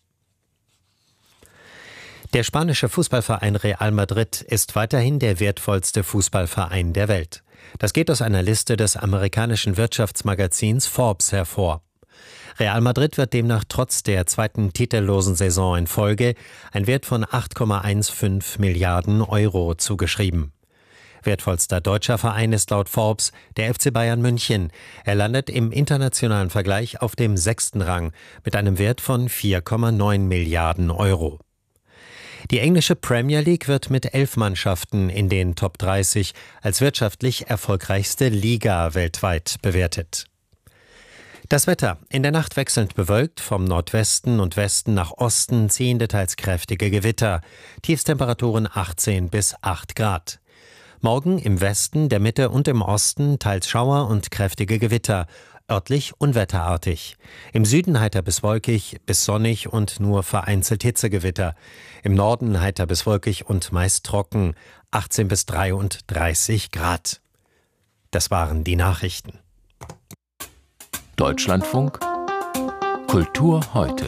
Der spanische Fußballverein Real Madrid ist weiterhin der wertvollste Fußballverein der Welt. Das geht aus einer Liste des amerikanischen Wirtschaftsmagazins Forbes hervor. Real Madrid wird demnach trotz der 2. titellosen Saison in Folge ein Wert von 8,15 Milliarden Euro zugeschrieben. Wertvollster deutscher Verein ist laut Forbes der FC Bayern München. Er landet im internationalen Vergleich auf dem 6. Rang mit einem Wert von 4,9 Milliarden Euro. Die englische Premier League wird mit 11 Mannschaften in den Top 30 als wirtschaftlich erfolgreichste Liga weltweit bewertet. Das Wetter: In der Nacht wechselnd bewölkt, vom Nordwesten und Westen nach Osten ziehende teils kräftige Gewitter. Tiefstemperaturen 18 bis 8 Grad. Morgen im Westen, der Mitte und im Osten teils Schauer und kräftige Gewitter. Örtlich unwetterartig. Im Süden heiter bis wolkig, bis sonnig und nur vereinzelt Hitzegewitter. Im Norden heiter bis wolkig und meist trocken, 18 bis 33 Grad. Das waren die Nachrichten. Deutschlandfunk Kultur heute.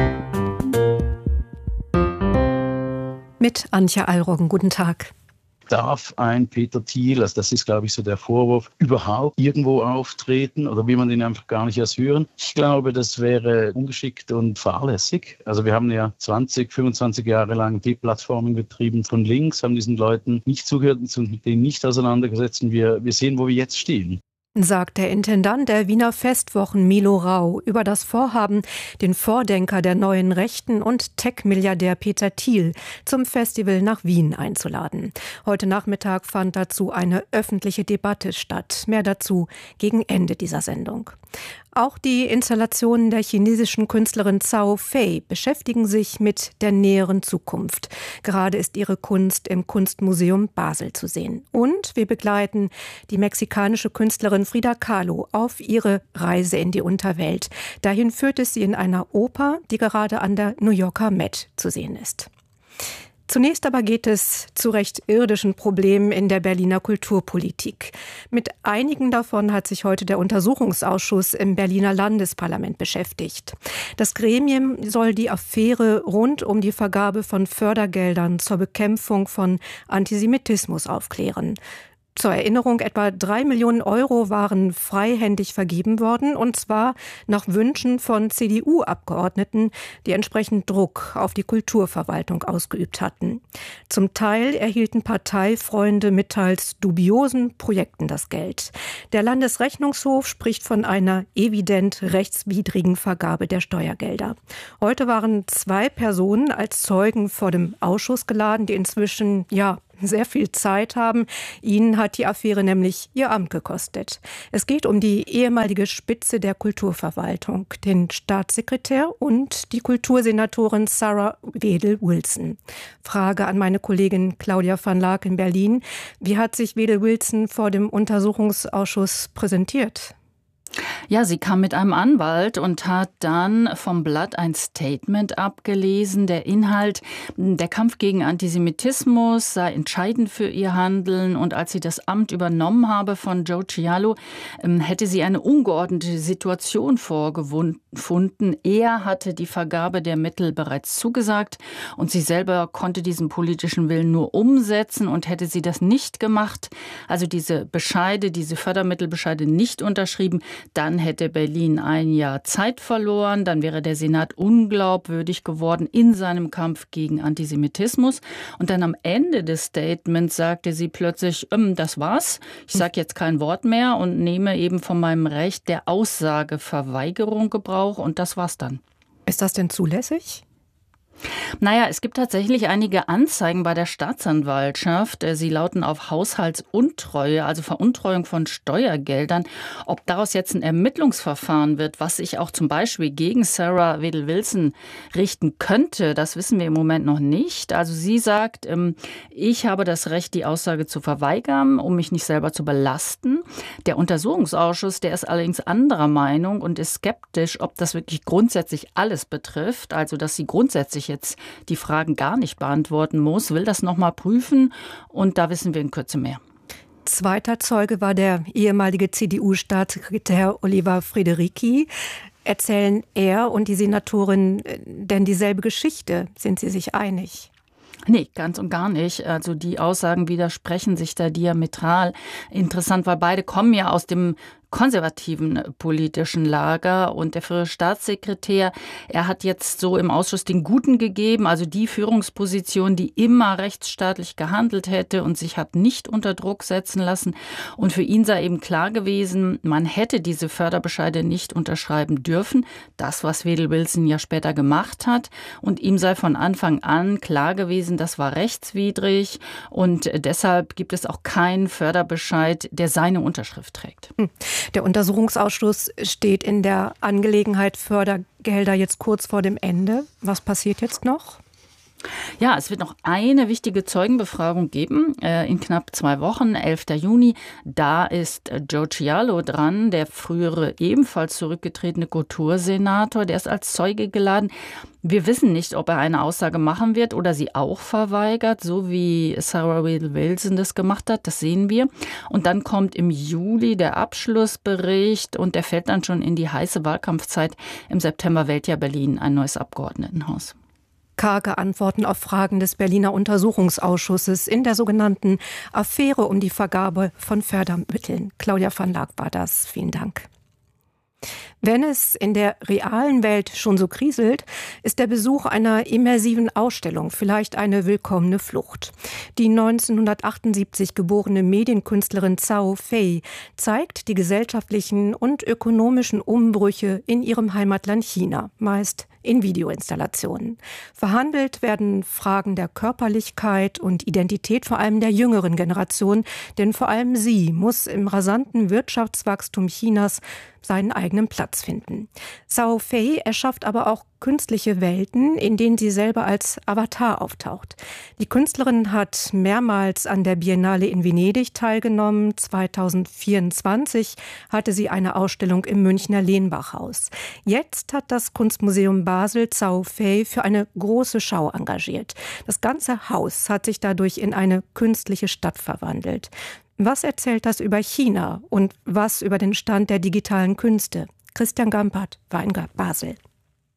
Mit Antje Allroggen, guten Tag. Darf ein Peter Thiel, also das ist, glaube ich, so der Vorwurf, überhaupt irgendwo auftreten oder will man den einfach gar nicht erst hören? Ich glaube, das wäre ungeschickt und fahrlässig. Also wir haben ja 20, 25 Jahre lang Plattformen betrieben von links, haben diesen Leuten nicht zugehört und mit denen nicht auseinandergesetzt und wir sehen, wo wir jetzt stehen. Sagt der Intendant der Wiener Festwochen Milo Rau über das Vorhaben, den Vordenker der neuen Rechten und Tech-Milliardär Peter Thiel zum Festival nach Wien einzuladen. Heute Nachmittag fand dazu eine öffentliche Debatte statt. Mehr dazu gegen Ende dieser Sendung. Auch die Installationen der chinesischen Künstlerin Zhao Fei beschäftigen sich mit der näheren Zukunft. Gerade ist ihre Kunst im Kunstmuseum Basel zu sehen. Und wir begleiten die mexikanische Künstlerin Frida Kahlo auf ihre Reise in die Unterwelt. Dahin führt es sie in einer Oper, die gerade an der New Yorker Met zu sehen ist. Zunächst aber geht es zu recht irdischen Problemen in der Berliner Kulturpolitik. Mit einigen davon hat sich heute der Untersuchungsausschuss im Berliner Landesparlament beschäftigt. Das Gremium soll die Affäre rund um die Vergabe von Fördergeldern zur Bekämpfung von Antisemitismus aufklären. Zur Erinnerung, etwa 3 Millionen Euro waren freihändig vergeben worden, und zwar nach Wünschen von CDU-Abgeordneten, die entsprechend Druck auf die Kulturverwaltung ausgeübt hatten. Zum Teil erhielten Parteifreunde mit teils dubiosen Projekten das Geld. Der Landesrechnungshof spricht von einer evident rechtswidrigen Vergabe der Steuergelder. Heute waren 2 Personen als Zeugen vor dem Ausschuss geladen, die inzwischen, sehr viel Zeit haben. Ihnen hat die Affäre nämlich ihr Amt gekostet. Es geht um die ehemalige Spitze der Kulturverwaltung, den Staatssekretär und die Kultursenatorin Sarah Wedel-Wilson. Frage an meine Kollegin Claudia van Laak in Berlin. Wie hat sich Wedel-Wilson vor dem Untersuchungsausschuss präsentiert? Ja, sie kam mit einem Anwalt und hat dann vom Blatt ein Statement abgelesen. Der Inhalt, der Kampf gegen Antisemitismus sei entscheidend für ihr Handeln. Und als sie das Amt übernommen habe von Joe Cialo, hätte sie eine ungeordnete Situation vorgefunden. Er hatte die Vergabe der Mittel bereits zugesagt und sie selber konnte diesen politischen Willen nur umsetzen. Und hätte sie das nicht gemacht, also diese Fördermittelbescheide nicht unterschrieben, dann hätte Berlin ein Jahr Zeit verloren, dann wäre der Senat unglaubwürdig geworden in seinem Kampf gegen Antisemitismus. Und dann am Ende des Statements sagte sie plötzlich, das war's, ich sage jetzt kein Wort mehr und nehme eben von meinem Recht der Aussageverweigerung Gebrauch, und das war's dann. Ist das denn zulässig? Naja, es gibt tatsächlich einige Anzeigen bei der Staatsanwaltschaft. Sie lauten auf Haushaltsuntreue, also Veruntreuung von Steuergeldern. Ob daraus jetzt ein Ermittlungsverfahren wird, was sich auch zum Beispiel gegen Sarah Wedel-Wilson richten könnte, das wissen wir im Moment noch nicht. Also sie sagt, ich habe das Recht, die Aussage zu verweigern, um mich nicht selber zu belasten. Der Untersuchungsausschuss, der ist allerdings anderer Meinung und ist skeptisch, ob das wirklich grundsätzlich alles betrifft, also dass sie grundsätzlich jetzt die Fragen gar nicht beantworten muss, will das nochmal prüfen und da wissen wir in Kürze mehr. Zweiter Zeuge war der ehemalige CDU-Staatssekretär Oliver Friedrichi. Erzählen er und die Senatorin denn dieselbe Geschichte? Sind sie sich einig? Nee, ganz und gar nicht. Also die Aussagen widersprechen sich da diametral. Interessant, weil beide kommen ja aus dem konservativen politischen Lager und der frühere Staatssekretär, er hat jetzt so im Ausschuss den Guten gegeben, also die Führungsposition, die immer rechtsstaatlich gehandelt hätte und sich hat nicht unter Druck setzen lassen. Und für ihn sei eben klar gewesen, man hätte diese Förderbescheide nicht unterschreiben dürfen. Das, was Wedel-Wilson ja später gemacht hat. Und ihm sei von Anfang an klar gewesen, das war rechtswidrig und deshalb gibt es auch keinen Förderbescheid, der seine Unterschrift trägt. Der Untersuchungsausschuss steht in der Angelegenheit Fördergelder jetzt kurz vor dem Ende. Was passiert jetzt noch? Ja, es wird noch eine wichtige Zeugenbefragung geben, in knapp 2 Wochen, 11. Juni. Da ist Joe Cialo dran, der frühere ebenfalls zurückgetretene Kultursenator, der ist als Zeuge geladen. Wir wissen nicht, ob er eine Aussage machen wird oder sie auch verweigert, so wie Sarah Wedel-Wilson das gemacht hat, das sehen wir. Und dann kommt im Juli der Abschlussbericht und der fällt dann schon in die heiße Wahlkampfzeit. Im September wählt ja Berlin ein neues Abgeordnetenhaus. Karge Antworten auf Fragen des Berliner Untersuchungsausschusses in der sogenannten Affäre um die Vergabe von Fördermitteln. Claudia van Laak war das. Vielen Dank. Wenn es in der realen Welt schon so kriselt, ist der Besuch einer immersiven Ausstellung vielleicht eine willkommene Flucht. Die 1978 geborene Medienkünstlerin Zhao Fei zeigt die gesellschaftlichen und ökonomischen Umbrüche in ihrem Heimatland China, meist in Videoinstallationen. Verhandelt werden Fragen der Körperlichkeit und Identität vor allem der jüngeren Generation, denn vor allem sie muss im rasanten Wirtschaftswachstum Chinas seinen eigenen Platz finden. Zhao Fei erschafft aber auch künstliche Welten, in denen sie selber als Avatar auftaucht. Die Künstlerin hat mehrmals an der Biennale in Venedig teilgenommen. 2024 hatte sie eine Ausstellung im Münchner Lehnbachhaus. Jetzt hat das Kunstmuseum Basel Zhao Fei für eine große Schau engagiert. Das ganze Haus hat sich dadurch in eine künstliche Stadt verwandelt. Was erzählt das über China und was über den Stand der digitalen Künste? Christian Gampert war in Basel.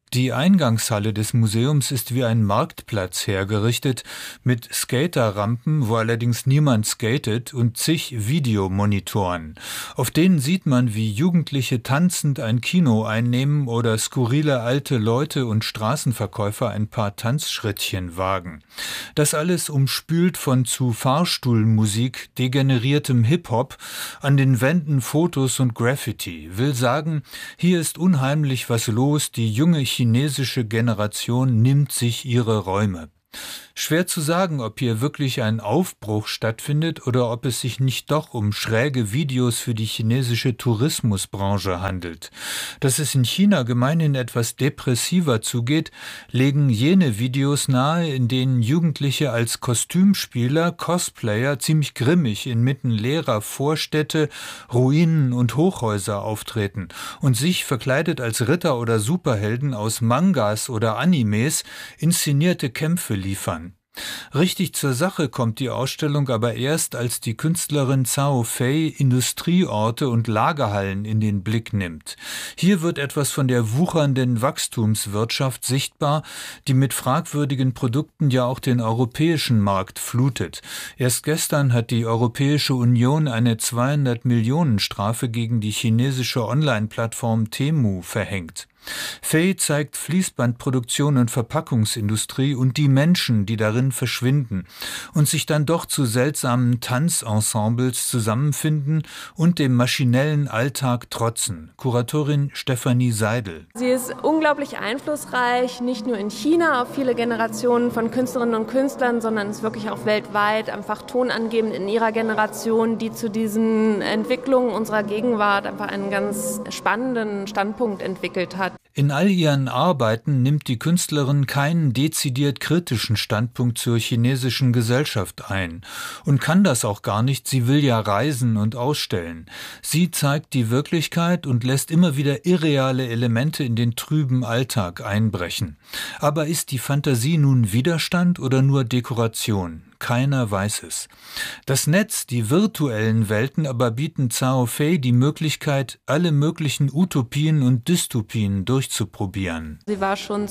Die Eingangshalle des Museums ist wie ein Marktplatz hergerichtet, mit Skaterrampen, wo allerdings niemand skatet, und zig Videomonitoren. Auf denen sieht man, wie Jugendliche tanzend ein Kino einnehmen oder skurrile alte Leute und Straßenverkäufer ein paar Tanzschrittchen wagen. Das alles umspült von zu Fahrstuhlmusik, degeneriertem Hip-Hop, an den Wänden Fotos und Graffiti. Will sagen, hier ist unheimlich was los, die junge chinesische Generation nimmt sich ihre Räume. Schwer zu sagen, ob hier wirklich ein Aufbruch stattfindet oder ob es sich nicht doch um schräge Videos für die chinesische Tourismusbranche handelt. Dass es in China gemeinhin etwas depressiver zugeht, legen jene Videos nahe, in denen Jugendliche als Kostümspieler, Cosplayer ziemlich grimmig inmitten leerer Vorstädte, Ruinen und Hochhäuser auftreten und sich, verkleidet als Ritter oder Superhelden aus Mangas oder Animes, inszenierte Kämpfe liefern. Richtig zur Sache kommt die Ausstellung aber erst, als die Künstlerin Cao Fei Industrieorte und Lagerhallen in den Blick nimmt. Hier wird etwas von der wuchernden Wachstumswirtschaft sichtbar, die mit fragwürdigen Produkten ja auch den europäischen Markt flutet. Erst gestern hat die Europäische Union eine 200-Millionen-Strafe gegen die chinesische Online-Plattform Temu verhängt. Fei zeigt Fließbandproduktion und Verpackungsindustrie und die Menschen, die darin verschwinden und sich dann doch zu seltsamen Tanzensembles zusammenfinden und dem maschinellen Alltag trotzen. Kuratorin Stefanie Seidel. Sie ist unglaublich einflussreich, nicht nur in China auf viele Generationen von Künstlerinnen und Künstlern, sondern ist wirklich auch weltweit einfach tonangebend in ihrer Generation, die zu diesen Entwicklungen unserer Gegenwart einfach einen ganz spannenden Standpunkt entwickelt hat. In all ihren Arbeiten nimmt die Künstlerin keinen dezidiert kritischen Standpunkt zur chinesischen Gesellschaft ein und kann das auch gar nicht, sie will ja reisen und ausstellen. Sie zeigt die Wirklichkeit und lässt immer wieder irreale Elemente in den trüben Alltag einbrechen. Aber ist die Fantasie nun Widerstand oder nur Dekoration? Keiner weiß es. Das Netz, die virtuellen Welten aber bieten Cao Fei die Möglichkeit, alle möglichen Utopien und Dystopien durchzuprobieren. Sie war schon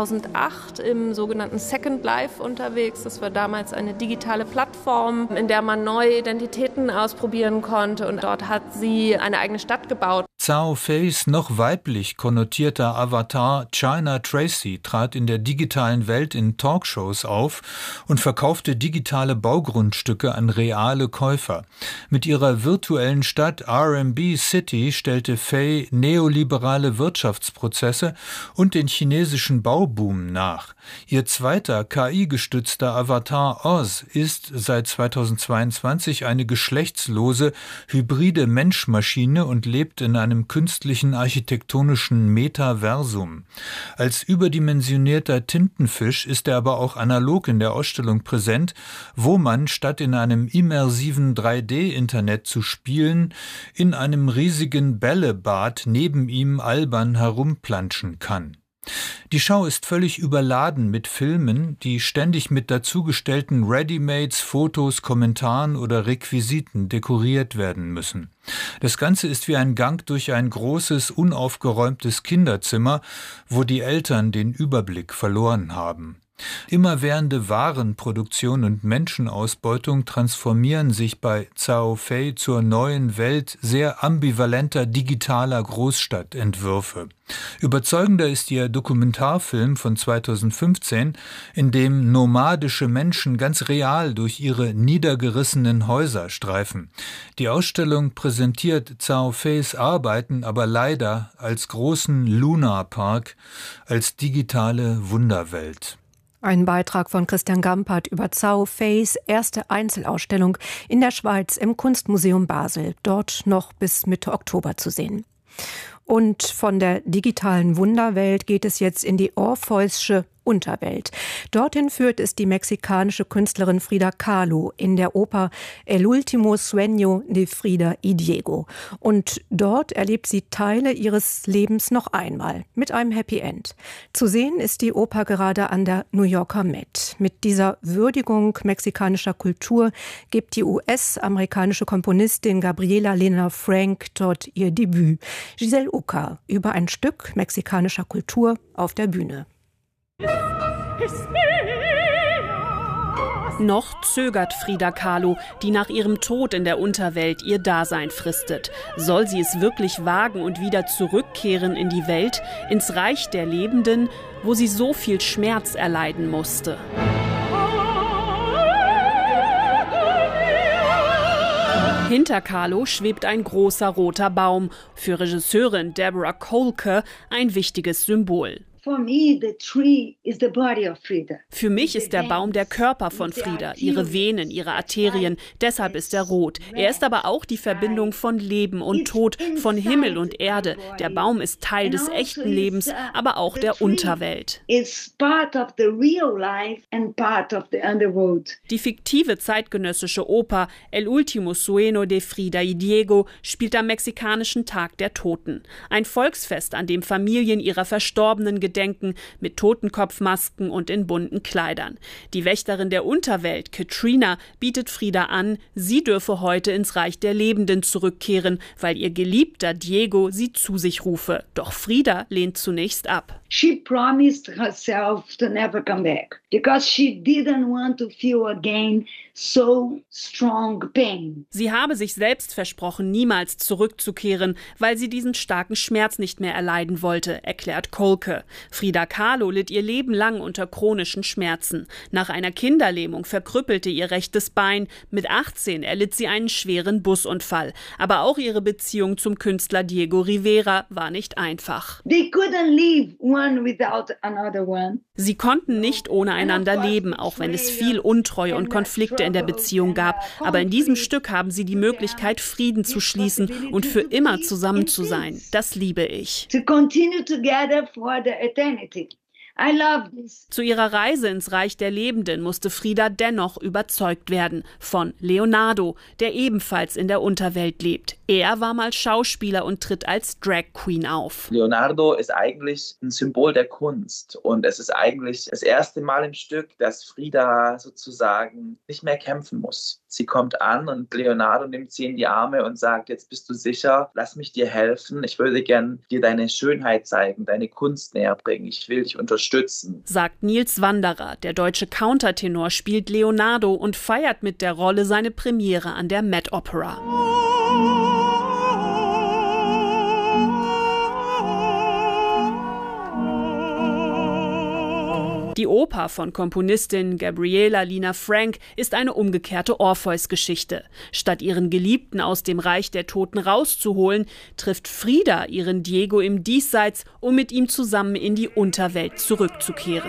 2008 im sogenannten Second Life unterwegs. Das war damals eine digitale Plattform, in der man neue Identitäten ausprobieren konnte. Und dort hat sie eine eigene Stadt gebaut. Cao Feis noch weiblich konnotierter Avatar China Tracy trat in der digitalen Welt in Talkshows auf und verkaufte digitale Baugrundstücke an reale Käufer. Mit ihrer virtuellen Stadt RMB City stellte Fei neoliberale Wirtschaftsprozesse und den chinesischen Bauboom nach. Ihr zweiter KI-gestützter Avatar Oz ist seit 2022 eine geschlechtslose, hybride Mensch-Maschine und lebt in einem künstlichen architektonischen Metaversum. Als überdimensionierter Tintenfisch ist er aber auch analog in der Ausstellung präsent, wo man statt in einem immersiven 3D-Internet zu spielen, in einem riesigen Bällebad neben ihm albern herumplanschen kann. Die Schau ist völlig überladen mit Filmen, die ständig mit dazugestellten Readymates, Fotos, Kommentaren oder Requisiten dekoriert werden müssen. Das Ganze ist wie ein Gang durch ein großes, unaufgeräumtes Kinderzimmer, wo die Eltern den Überblick verloren haben. Immerwährende Warenproduktion und Menschenausbeutung transformieren sich bei Cao Fei zur neuen Welt sehr ambivalenter digitaler Großstadtentwürfe. Überzeugender ist ihr Dokumentarfilm von 2015, in dem nomadische Menschen ganz real durch ihre niedergerissenen Häuser streifen. Die Ausstellung präsentiert Cao Feis Arbeiten aber leider als großen Lunar-Park, als digitale Wunderwelt. Ein Beitrag von Christian Gampert über Cao Feis erste Einzelausstellung in der Schweiz im Kunstmuseum Basel, dort noch bis Mitte Oktober zu sehen. Und von der digitalen Wunderwelt geht es jetzt in die Orpheus'sche Unterwelt. Dorthin führt es die mexikanische Künstlerin Frida Kahlo in der Oper El último sueño de Frida y Diego. Und dort erlebt sie Teile ihres Lebens noch einmal mit einem Happy End. Zu sehen ist die Oper gerade an der New Yorker Met. Mit dieser Würdigung mexikanischer Kultur gibt die US-amerikanische Komponistin Gabriela Lena Frank dort ihr Debüt. Giselle Uca über ein Stück mexikanischer Kultur auf der Bühne. Noch zögert Frida Kahlo, die nach ihrem Tod in der Unterwelt ihr Dasein fristet. Soll sie es wirklich wagen und wieder zurückkehren in die Welt, ins Reich der Lebenden, wo sie so viel Schmerz erleiden musste? Hinter Kahlo schwebt ein großer roter Baum, für Regisseurin Deborah Kolke ein wichtiges Symbol. Für mich ist der Baum der Körper von Frida, ihre Venen, ihre Arterien, deshalb ist er rot. Er ist aber auch die Verbindung von Leben und Tod, von Himmel und Erde. Der Baum ist Teil des echten Lebens, aber auch der Unterwelt. Die fiktive zeitgenössische Oper El último sueño de Frida y Diego spielt am mexikanischen Tag der Toten. Ein Volksfest, an dem Familien ihrer Verstorbenen gedenken, mit Totenkopfmasken und in bunten Kleidern. Die Wächterin der Unterwelt, Katrina, bietet Frida an, sie dürfe heute ins Reich der Lebenden zurückkehren, weil ihr Geliebter Diego sie zu sich rufe. Doch Frida lehnt zunächst ab. She promised herself to never come back because she didn't want to feel again so strong pain. Sie habe sich selbst versprochen, niemals zurückzukehren, weil sie diesen starken Schmerz nicht mehr erleiden wollte, erklärt Kolke. Frida Kahlo litt ihr Leben lang unter chronischen Schmerzen. Nach einer Kinderlähmung verkrüppelte ihr rechtes Bein. Mit 18 erlitt sie einen schweren Busunfall. Aber auch ihre Beziehung zum Künstler Diego Rivera war nicht einfach. They couldn't live one without another one. Sie konnten nicht ohne einander leben, auch wenn es viel Untreue und Konflikte in der Beziehung gab. Aber in diesem Stück haben sie die Möglichkeit, Frieden zu schließen und für immer zusammen zu sein. Das liebe ich. To continue together for the eternity. I love this. Zu ihrer Reise ins Reich der Lebenden musste Frida dennoch überzeugt werden von Leonardo, der ebenfalls in der Unterwelt lebt. Er war mal Schauspieler und tritt als Drag Queen auf. Leonardo ist eigentlich ein Symbol der Kunst und es ist eigentlich das erste Mal im Stück, dass Frida sozusagen nicht mehr kämpfen muss. Sie kommt an und Leonardo nimmt sie in die Arme und sagt, jetzt bist du sicher, lass mich dir helfen. Ich würde gern dir deine Schönheit zeigen, deine Kunst näher bringen. Ich will dich unterstützen. Sagt Nils Wanderer. Der deutsche Countertenor spielt Leonardo und feiert mit der Rolle seine Premiere an der Met Opera. Die Oper von Komponistin Gabriela Lina Frank ist eine umgekehrte Orpheus-Geschichte. Statt ihren Geliebten aus dem Reich der Toten rauszuholen, trifft Frida ihren Diego im Diesseits, um mit ihm zusammen in die Unterwelt zurückzukehren.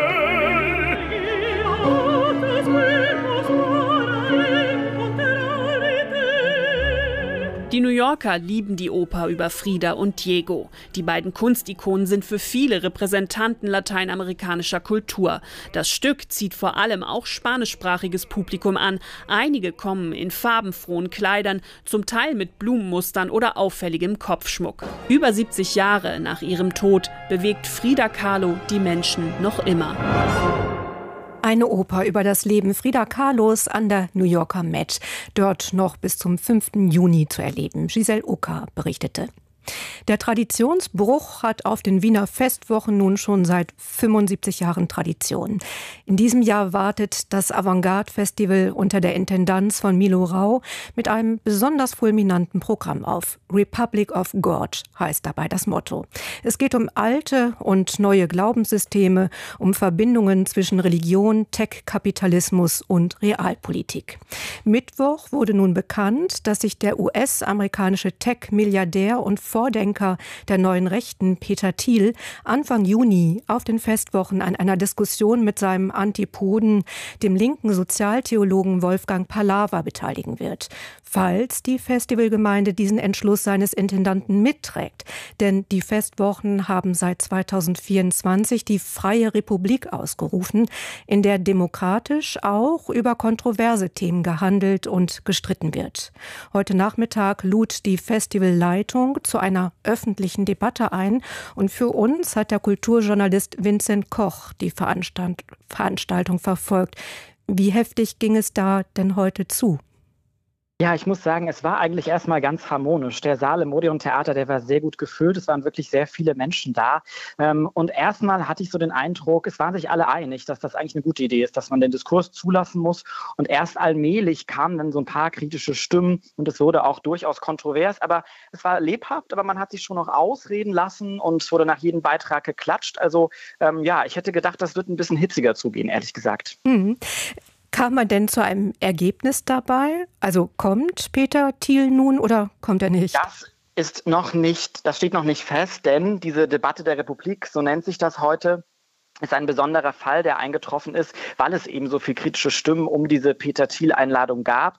Die New Yorker lieben die Oper über Frida und Diego. Die beiden Kunstikonen sind für viele Repräsentanten lateinamerikanischer Kultur. Das Stück zieht vor allem auch spanischsprachiges Publikum an. Einige kommen in farbenfrohen Kleidern, zum Teil mit Blumenmustern oder auffälligem Kopfschmuck. Über 70 Jahre nach ihrem Tod bewegt Frida Kahlo die Menschen noch immer. Eine Oper über das Leben Frida Kahlos an der New Yorker Met. Dort noch bis zum 5. Juni zu erleben. Giselle Uca berichtete. Der Traditionsbruch hat auf den Wiener Festwochen nun schon seit 75 Jahren Tradition. In diesem Jahr wartet das Avantgarde-Festival unter der Intendanz von Milo Rau mit einem besonders fulminanten Programm auf. Republic of God heißt dabei das Motto. Es geht um alte und neue Glaubenssysteme, um Verbindungen zwischen Religion, Tech-Kapitalismus und Realpolitik. Mittwoch wurde nun bekannt, dass sich der US-amerikanische Tech-Milliardär und Vordenker der neuen Rechten, Peter Thiel, Anfang Juni auf den Festwochen an einer Diskussion mit seinem Antipoden, dem linken Sozialtheologen Wolfgang Pallava, beteiligen wird. Falls die Festivalgemeinde diesen Entschluss seines Intendanten mitträgt. Denn die Festwochen haben seit 2024 die Freie Republik ausgerufen, in der demokratisch auch über kontroverse Themen gehandelt und gestritten wird. Heute Nachmittag lud die Festivalleitung zu einer öffentlichen Debatte ein. Und für uns hat der Kulturjournalist Vincent Koch die Veranstaltung verfolgt. Wie heftig ging es da denn heute zu? Ja, ich muss sagen, es war eigentlich erstmal ganz harmonisch. Der Saal im Odeon-Theater, der war sehr gut gefüllt. Es waren wirklich sehr viele Menschen da. Und erstmal hatte ich so den Eindruck, es waren sich alle einig, dass das eigentlich eine gute Idee ist, dass man den Diskurs zulassen muss. Und erst allmählich kamen dann so ein paar kritische Stimmen und es wurde auch durchaus kontrovers. Aber es war lebhaft, aber man hat sich schon noch ausreden lassen und es wurde nach jedem Beitrag geklatscht. Also ich hätte gedacht, das wird ein bisschen hitziger zugehen, ehrlich gesagt. Mhm. Kam man denn zu einem Ergebnis dabei? Also kommt Peter Thiel nun oder kommt er nicht? Das steht noch nicht fest, denn diese Debatte der Republik, so nennt sich das heute, ist ein besonderer Fall, der eingetroffen ist, weil es eben so viel kritische Stimmen um diese Peter-Thiel-Einladung gab.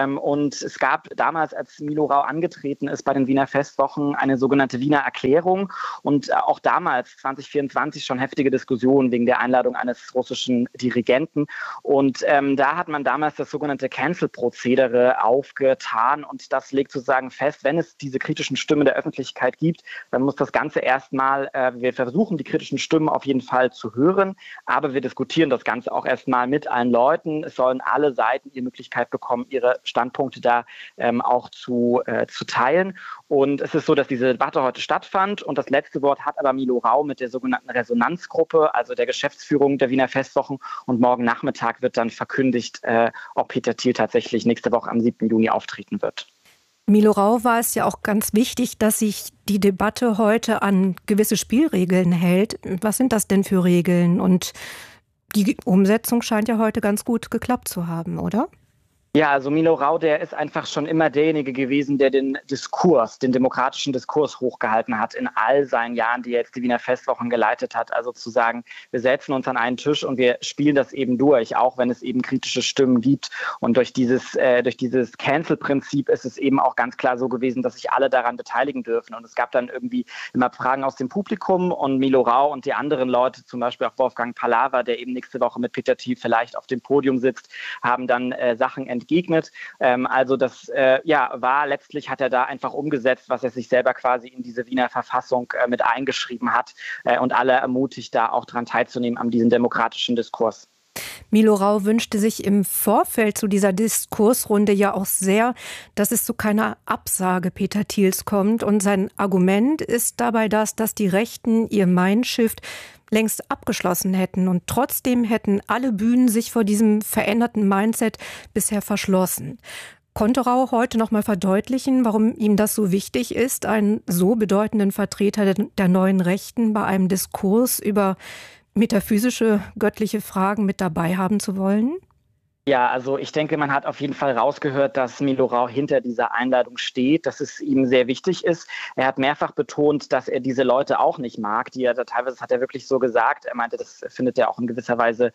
Und es gab damals, als Milo Rau angetreten ist bei den Wiener Festwochen, eine sogenannte Wiener Erklärung. Und auch damals, 2024, schon heftige Diskussionen wegen der Einladung eines russischen Dirigenten. Und da hat man damals das sogenannte Cancel-Prozedere aufgetan. Und das legt sozusagen fest, wenn es diese kritischen Stimmen der Öffentlichkeit gibt, dann muss das Ganze erstmal, wir versuchen, die kritischen Stimmen auf jeden Fall zu hören, aber wir diskutieren das Ganze auch erstmal mit allen Leuten. Es sollen alle Seiten die Möglichkeit bekommen, ihre Standpunkte da auch zu teilen. Und es ist so, dass diese Debatte heute stattfand und das letzte Wort hat aber Milo Rau mit der sogenannten Resonanzgruppe, also der Geschäftsführung der Wiener Festwochen. Und morgen Nachmittag wird dann verkündigt, ob Peter Thiel tatsächlich nächste Woche am 7. Juni auftreten wird. Milo Rau war es ja auch ganz wichtig, dass sich die Debatte heute an gewisse Spielregeln hält. Was sind das denn für Regeln? Und die Umsetzung scheint ja heute ganz gut geklappt zu haben, oder? Ja, also Milo Rau, der ist einfach schon immer derjenige gewesen, der den demokratischen Diskurs hochgehalten hat in all seinen Jahren, die er jetzt die Wiener Festwochen geleitet hat. Also zu sagen, wir setzen uns an einen Tisch und wir spielen das eben durch, auch wenn es eben kritische Stimmen gibt. Und durch dieses Cancel-Prinzip ist es eben auch ganz klar so gewesen, dass sich alle daran beteiligen dürfen. Und es gab dann irgendwie immer Fragen aus dem Publikum und Milo Rau und die anderen Leute, zum Beispiel auch Wolfgang Palawa, der eben nächste Woche mit Peter Thiel vielleicht auf dem Podium sitzt, haben dann Sachen entgegnet. Also das letztlich hat er da einfach umgesetzt, was er sich selber quasi in diese Wiener Verfassung mit eingeschrieben hat und alle ermutigt, da auch daran teilzunehmen an diesem demokratischen Diskurs. Milo Rau wünschte sich im Vorfeld zu dieser Diskursrunde ja auch sehr, dass es zu keiner Absage Peter Thiels kommt. Und sein Argument ist dabei dass die Rechten ihr Mindshift längst abgeschlossen hätten. Und trotzdem hätten alle Bühnen sich vor diesem veränderten Mindset bisher verschlossen. Konnte Rau heute noch mal verdeutlichen, warum ihm das so wichtig ist, einen so bedeutenden Vertreter der neuen Rechten bei einem Diskurs über metaphysische, göttliche Fragen mit dabei haben zu wollen? Ja, also ich denke, man hat auf jeden Fall rausgehört, dass Milo Rau hinter dieser Einladung steht, dass es ihm sehr wichtig ist. Er hat mehrfach betont, dass er diese Leute auch nicht mag, die er da teilweise, hat er wirklich so gesagt. Er meinte, das findet er auch in gewisser Weise,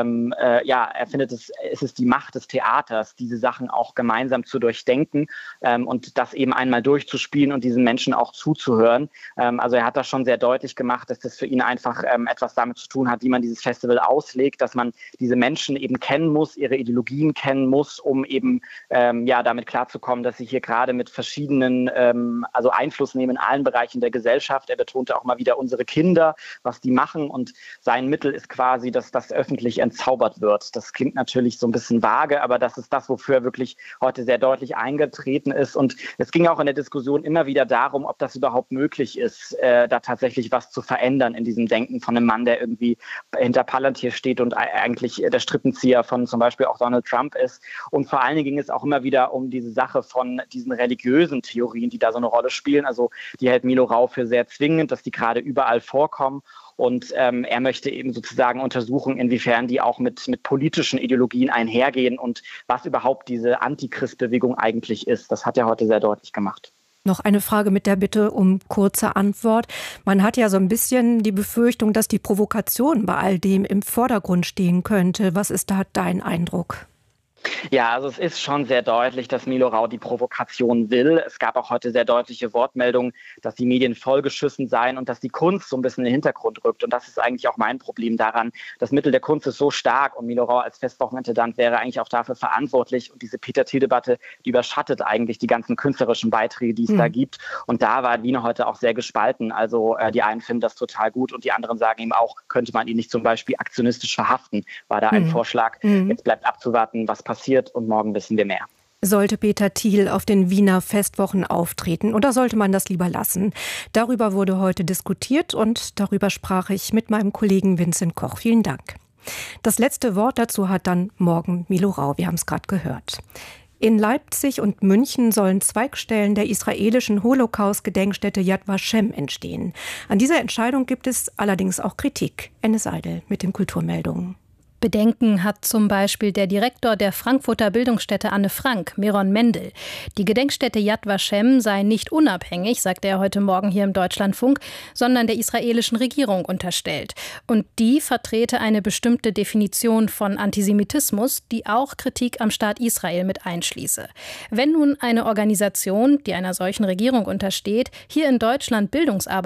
er findet, es ist die Macht des Theaters, diese Sachen auch gemeinsam zu durchdenken und das eben einmal durchzuspielen und diesen Menschen auch zuzuhören. Also er hat das schon sehr deutlich gemacht, dass das für ihn einfach etwas damit zu tun hat, wie man dieses Festival auslegt, dass man diese Menschen eben kennen muss, ihre Ideologien kennen muss, um eben damit klarzukommen, dass sie hier gerade mit verschiedenen, Einfluss nehmen in allen Bereichen der Gesellschaft. Er betonte auch mal wieder unsere Kinder, was die machen und sein Mittel ist quasi, dass das öffentlich entzaubert wird. Das klingt natürlich so ein bisschen vage, aber das ist das, wofür er wirklich heute sehr deutlich eingetreten ist und es ging auch in der Diskussion immer wieder darum, ob das überhaupt möglich ist, da tatsächlich was zu verändern in diesem Denken von einem Mann, der irgendwie hinter Palantir steht und eigentlich der Strippenzieher von zum Beispiel auch Donald Trump ist. Und vor allen Dingen ging es auch immer wieder um diese Sache von diesen religiösen Theorien, die da so eine Rolle spielen. Also die hält Milo Rau für sehr zwingend, dass die gerade überall vorkommen. Und er möchte eben sozusagen untersuchen, inwiefern die auch mit politischen Ideologien einhergehen und was überhaupt diese Antichrist-Bewegung eigentlich ist. Das hat er heute sehr deutlich gemacht. Noch eine Frage mit der Bitte um kurze Antwort. Man hat ja so ein bisschen die Befürchtung, dass die Provokation bei all dem im Vordergrund stehen könnte. Was ist da dein Eindruck? Ja, also es ist schon sehr deutlich, dass Milo Rau die Provokation will. Es gab auch heute sehr deutliche Wortmeldungen, dass die Medien vollgeschissen seien und dass die Kunst so ein bisschen in den Hintergrund rückt. Und das ist eigentlich auch mein Problem daran. Das Mittel der Kunst ist so stark und Milo Rau als Festwochenintendant wäre eigentlich auch dafür verantwortlich. Und diese Peter-Thiel-Debatte, die überschattet eigentlich die ganzen künstlerischen Beiträge, die es da gibt. Und da war Wiener heute auch sehr gespalten. Also die einen finden das total gut und die anderen sagen ihm auch, könnte man ihn nicht zum Beispiel aktionistisch verhaften. War da ein Vorschlag. Jetzt bleibt abzuwarten, was passiert und morgen wissen wir mehr. Sollte Peter Thiel auf den Wiener Festwochen auftreten oder sollte man das lieber lassen? Darüber wurde heute diskutiert und darüber sprach ich mit meinem Kollegen Vincent Koch. Vielen Dank. Das letzte Wort dazu hat dann morgen Milo Rau, wir haben es gerade gehört. In Leipzig und München sollen Zweigstellen der israelischen Holocaust-Gedenkstätte Yad Vashem entstehen. An dieser Entscheidung gibt es allerdings auch Kritik. Ennis Eidel mit den Kulturmeldungen. Bedenken hat zum Beispiel der Direktor der Frankfurter Bildungsstätte Anne Frank, Meron Mendel. Die Gedenkstätte Yad Vashem sei nicht unabhängig, sagte er heute Morgen hier im Deutschlandfunk, sondern der israelischen Regierung unterstellt. Und die vertrete eine bestimmte Definition von Antisemitismus, die auch Kritik am Staat Israel mit einschließe. Wenn nun eine Organisation, die einer solchen Regierung untersteht, hier in Deutschland Bildungsarbeit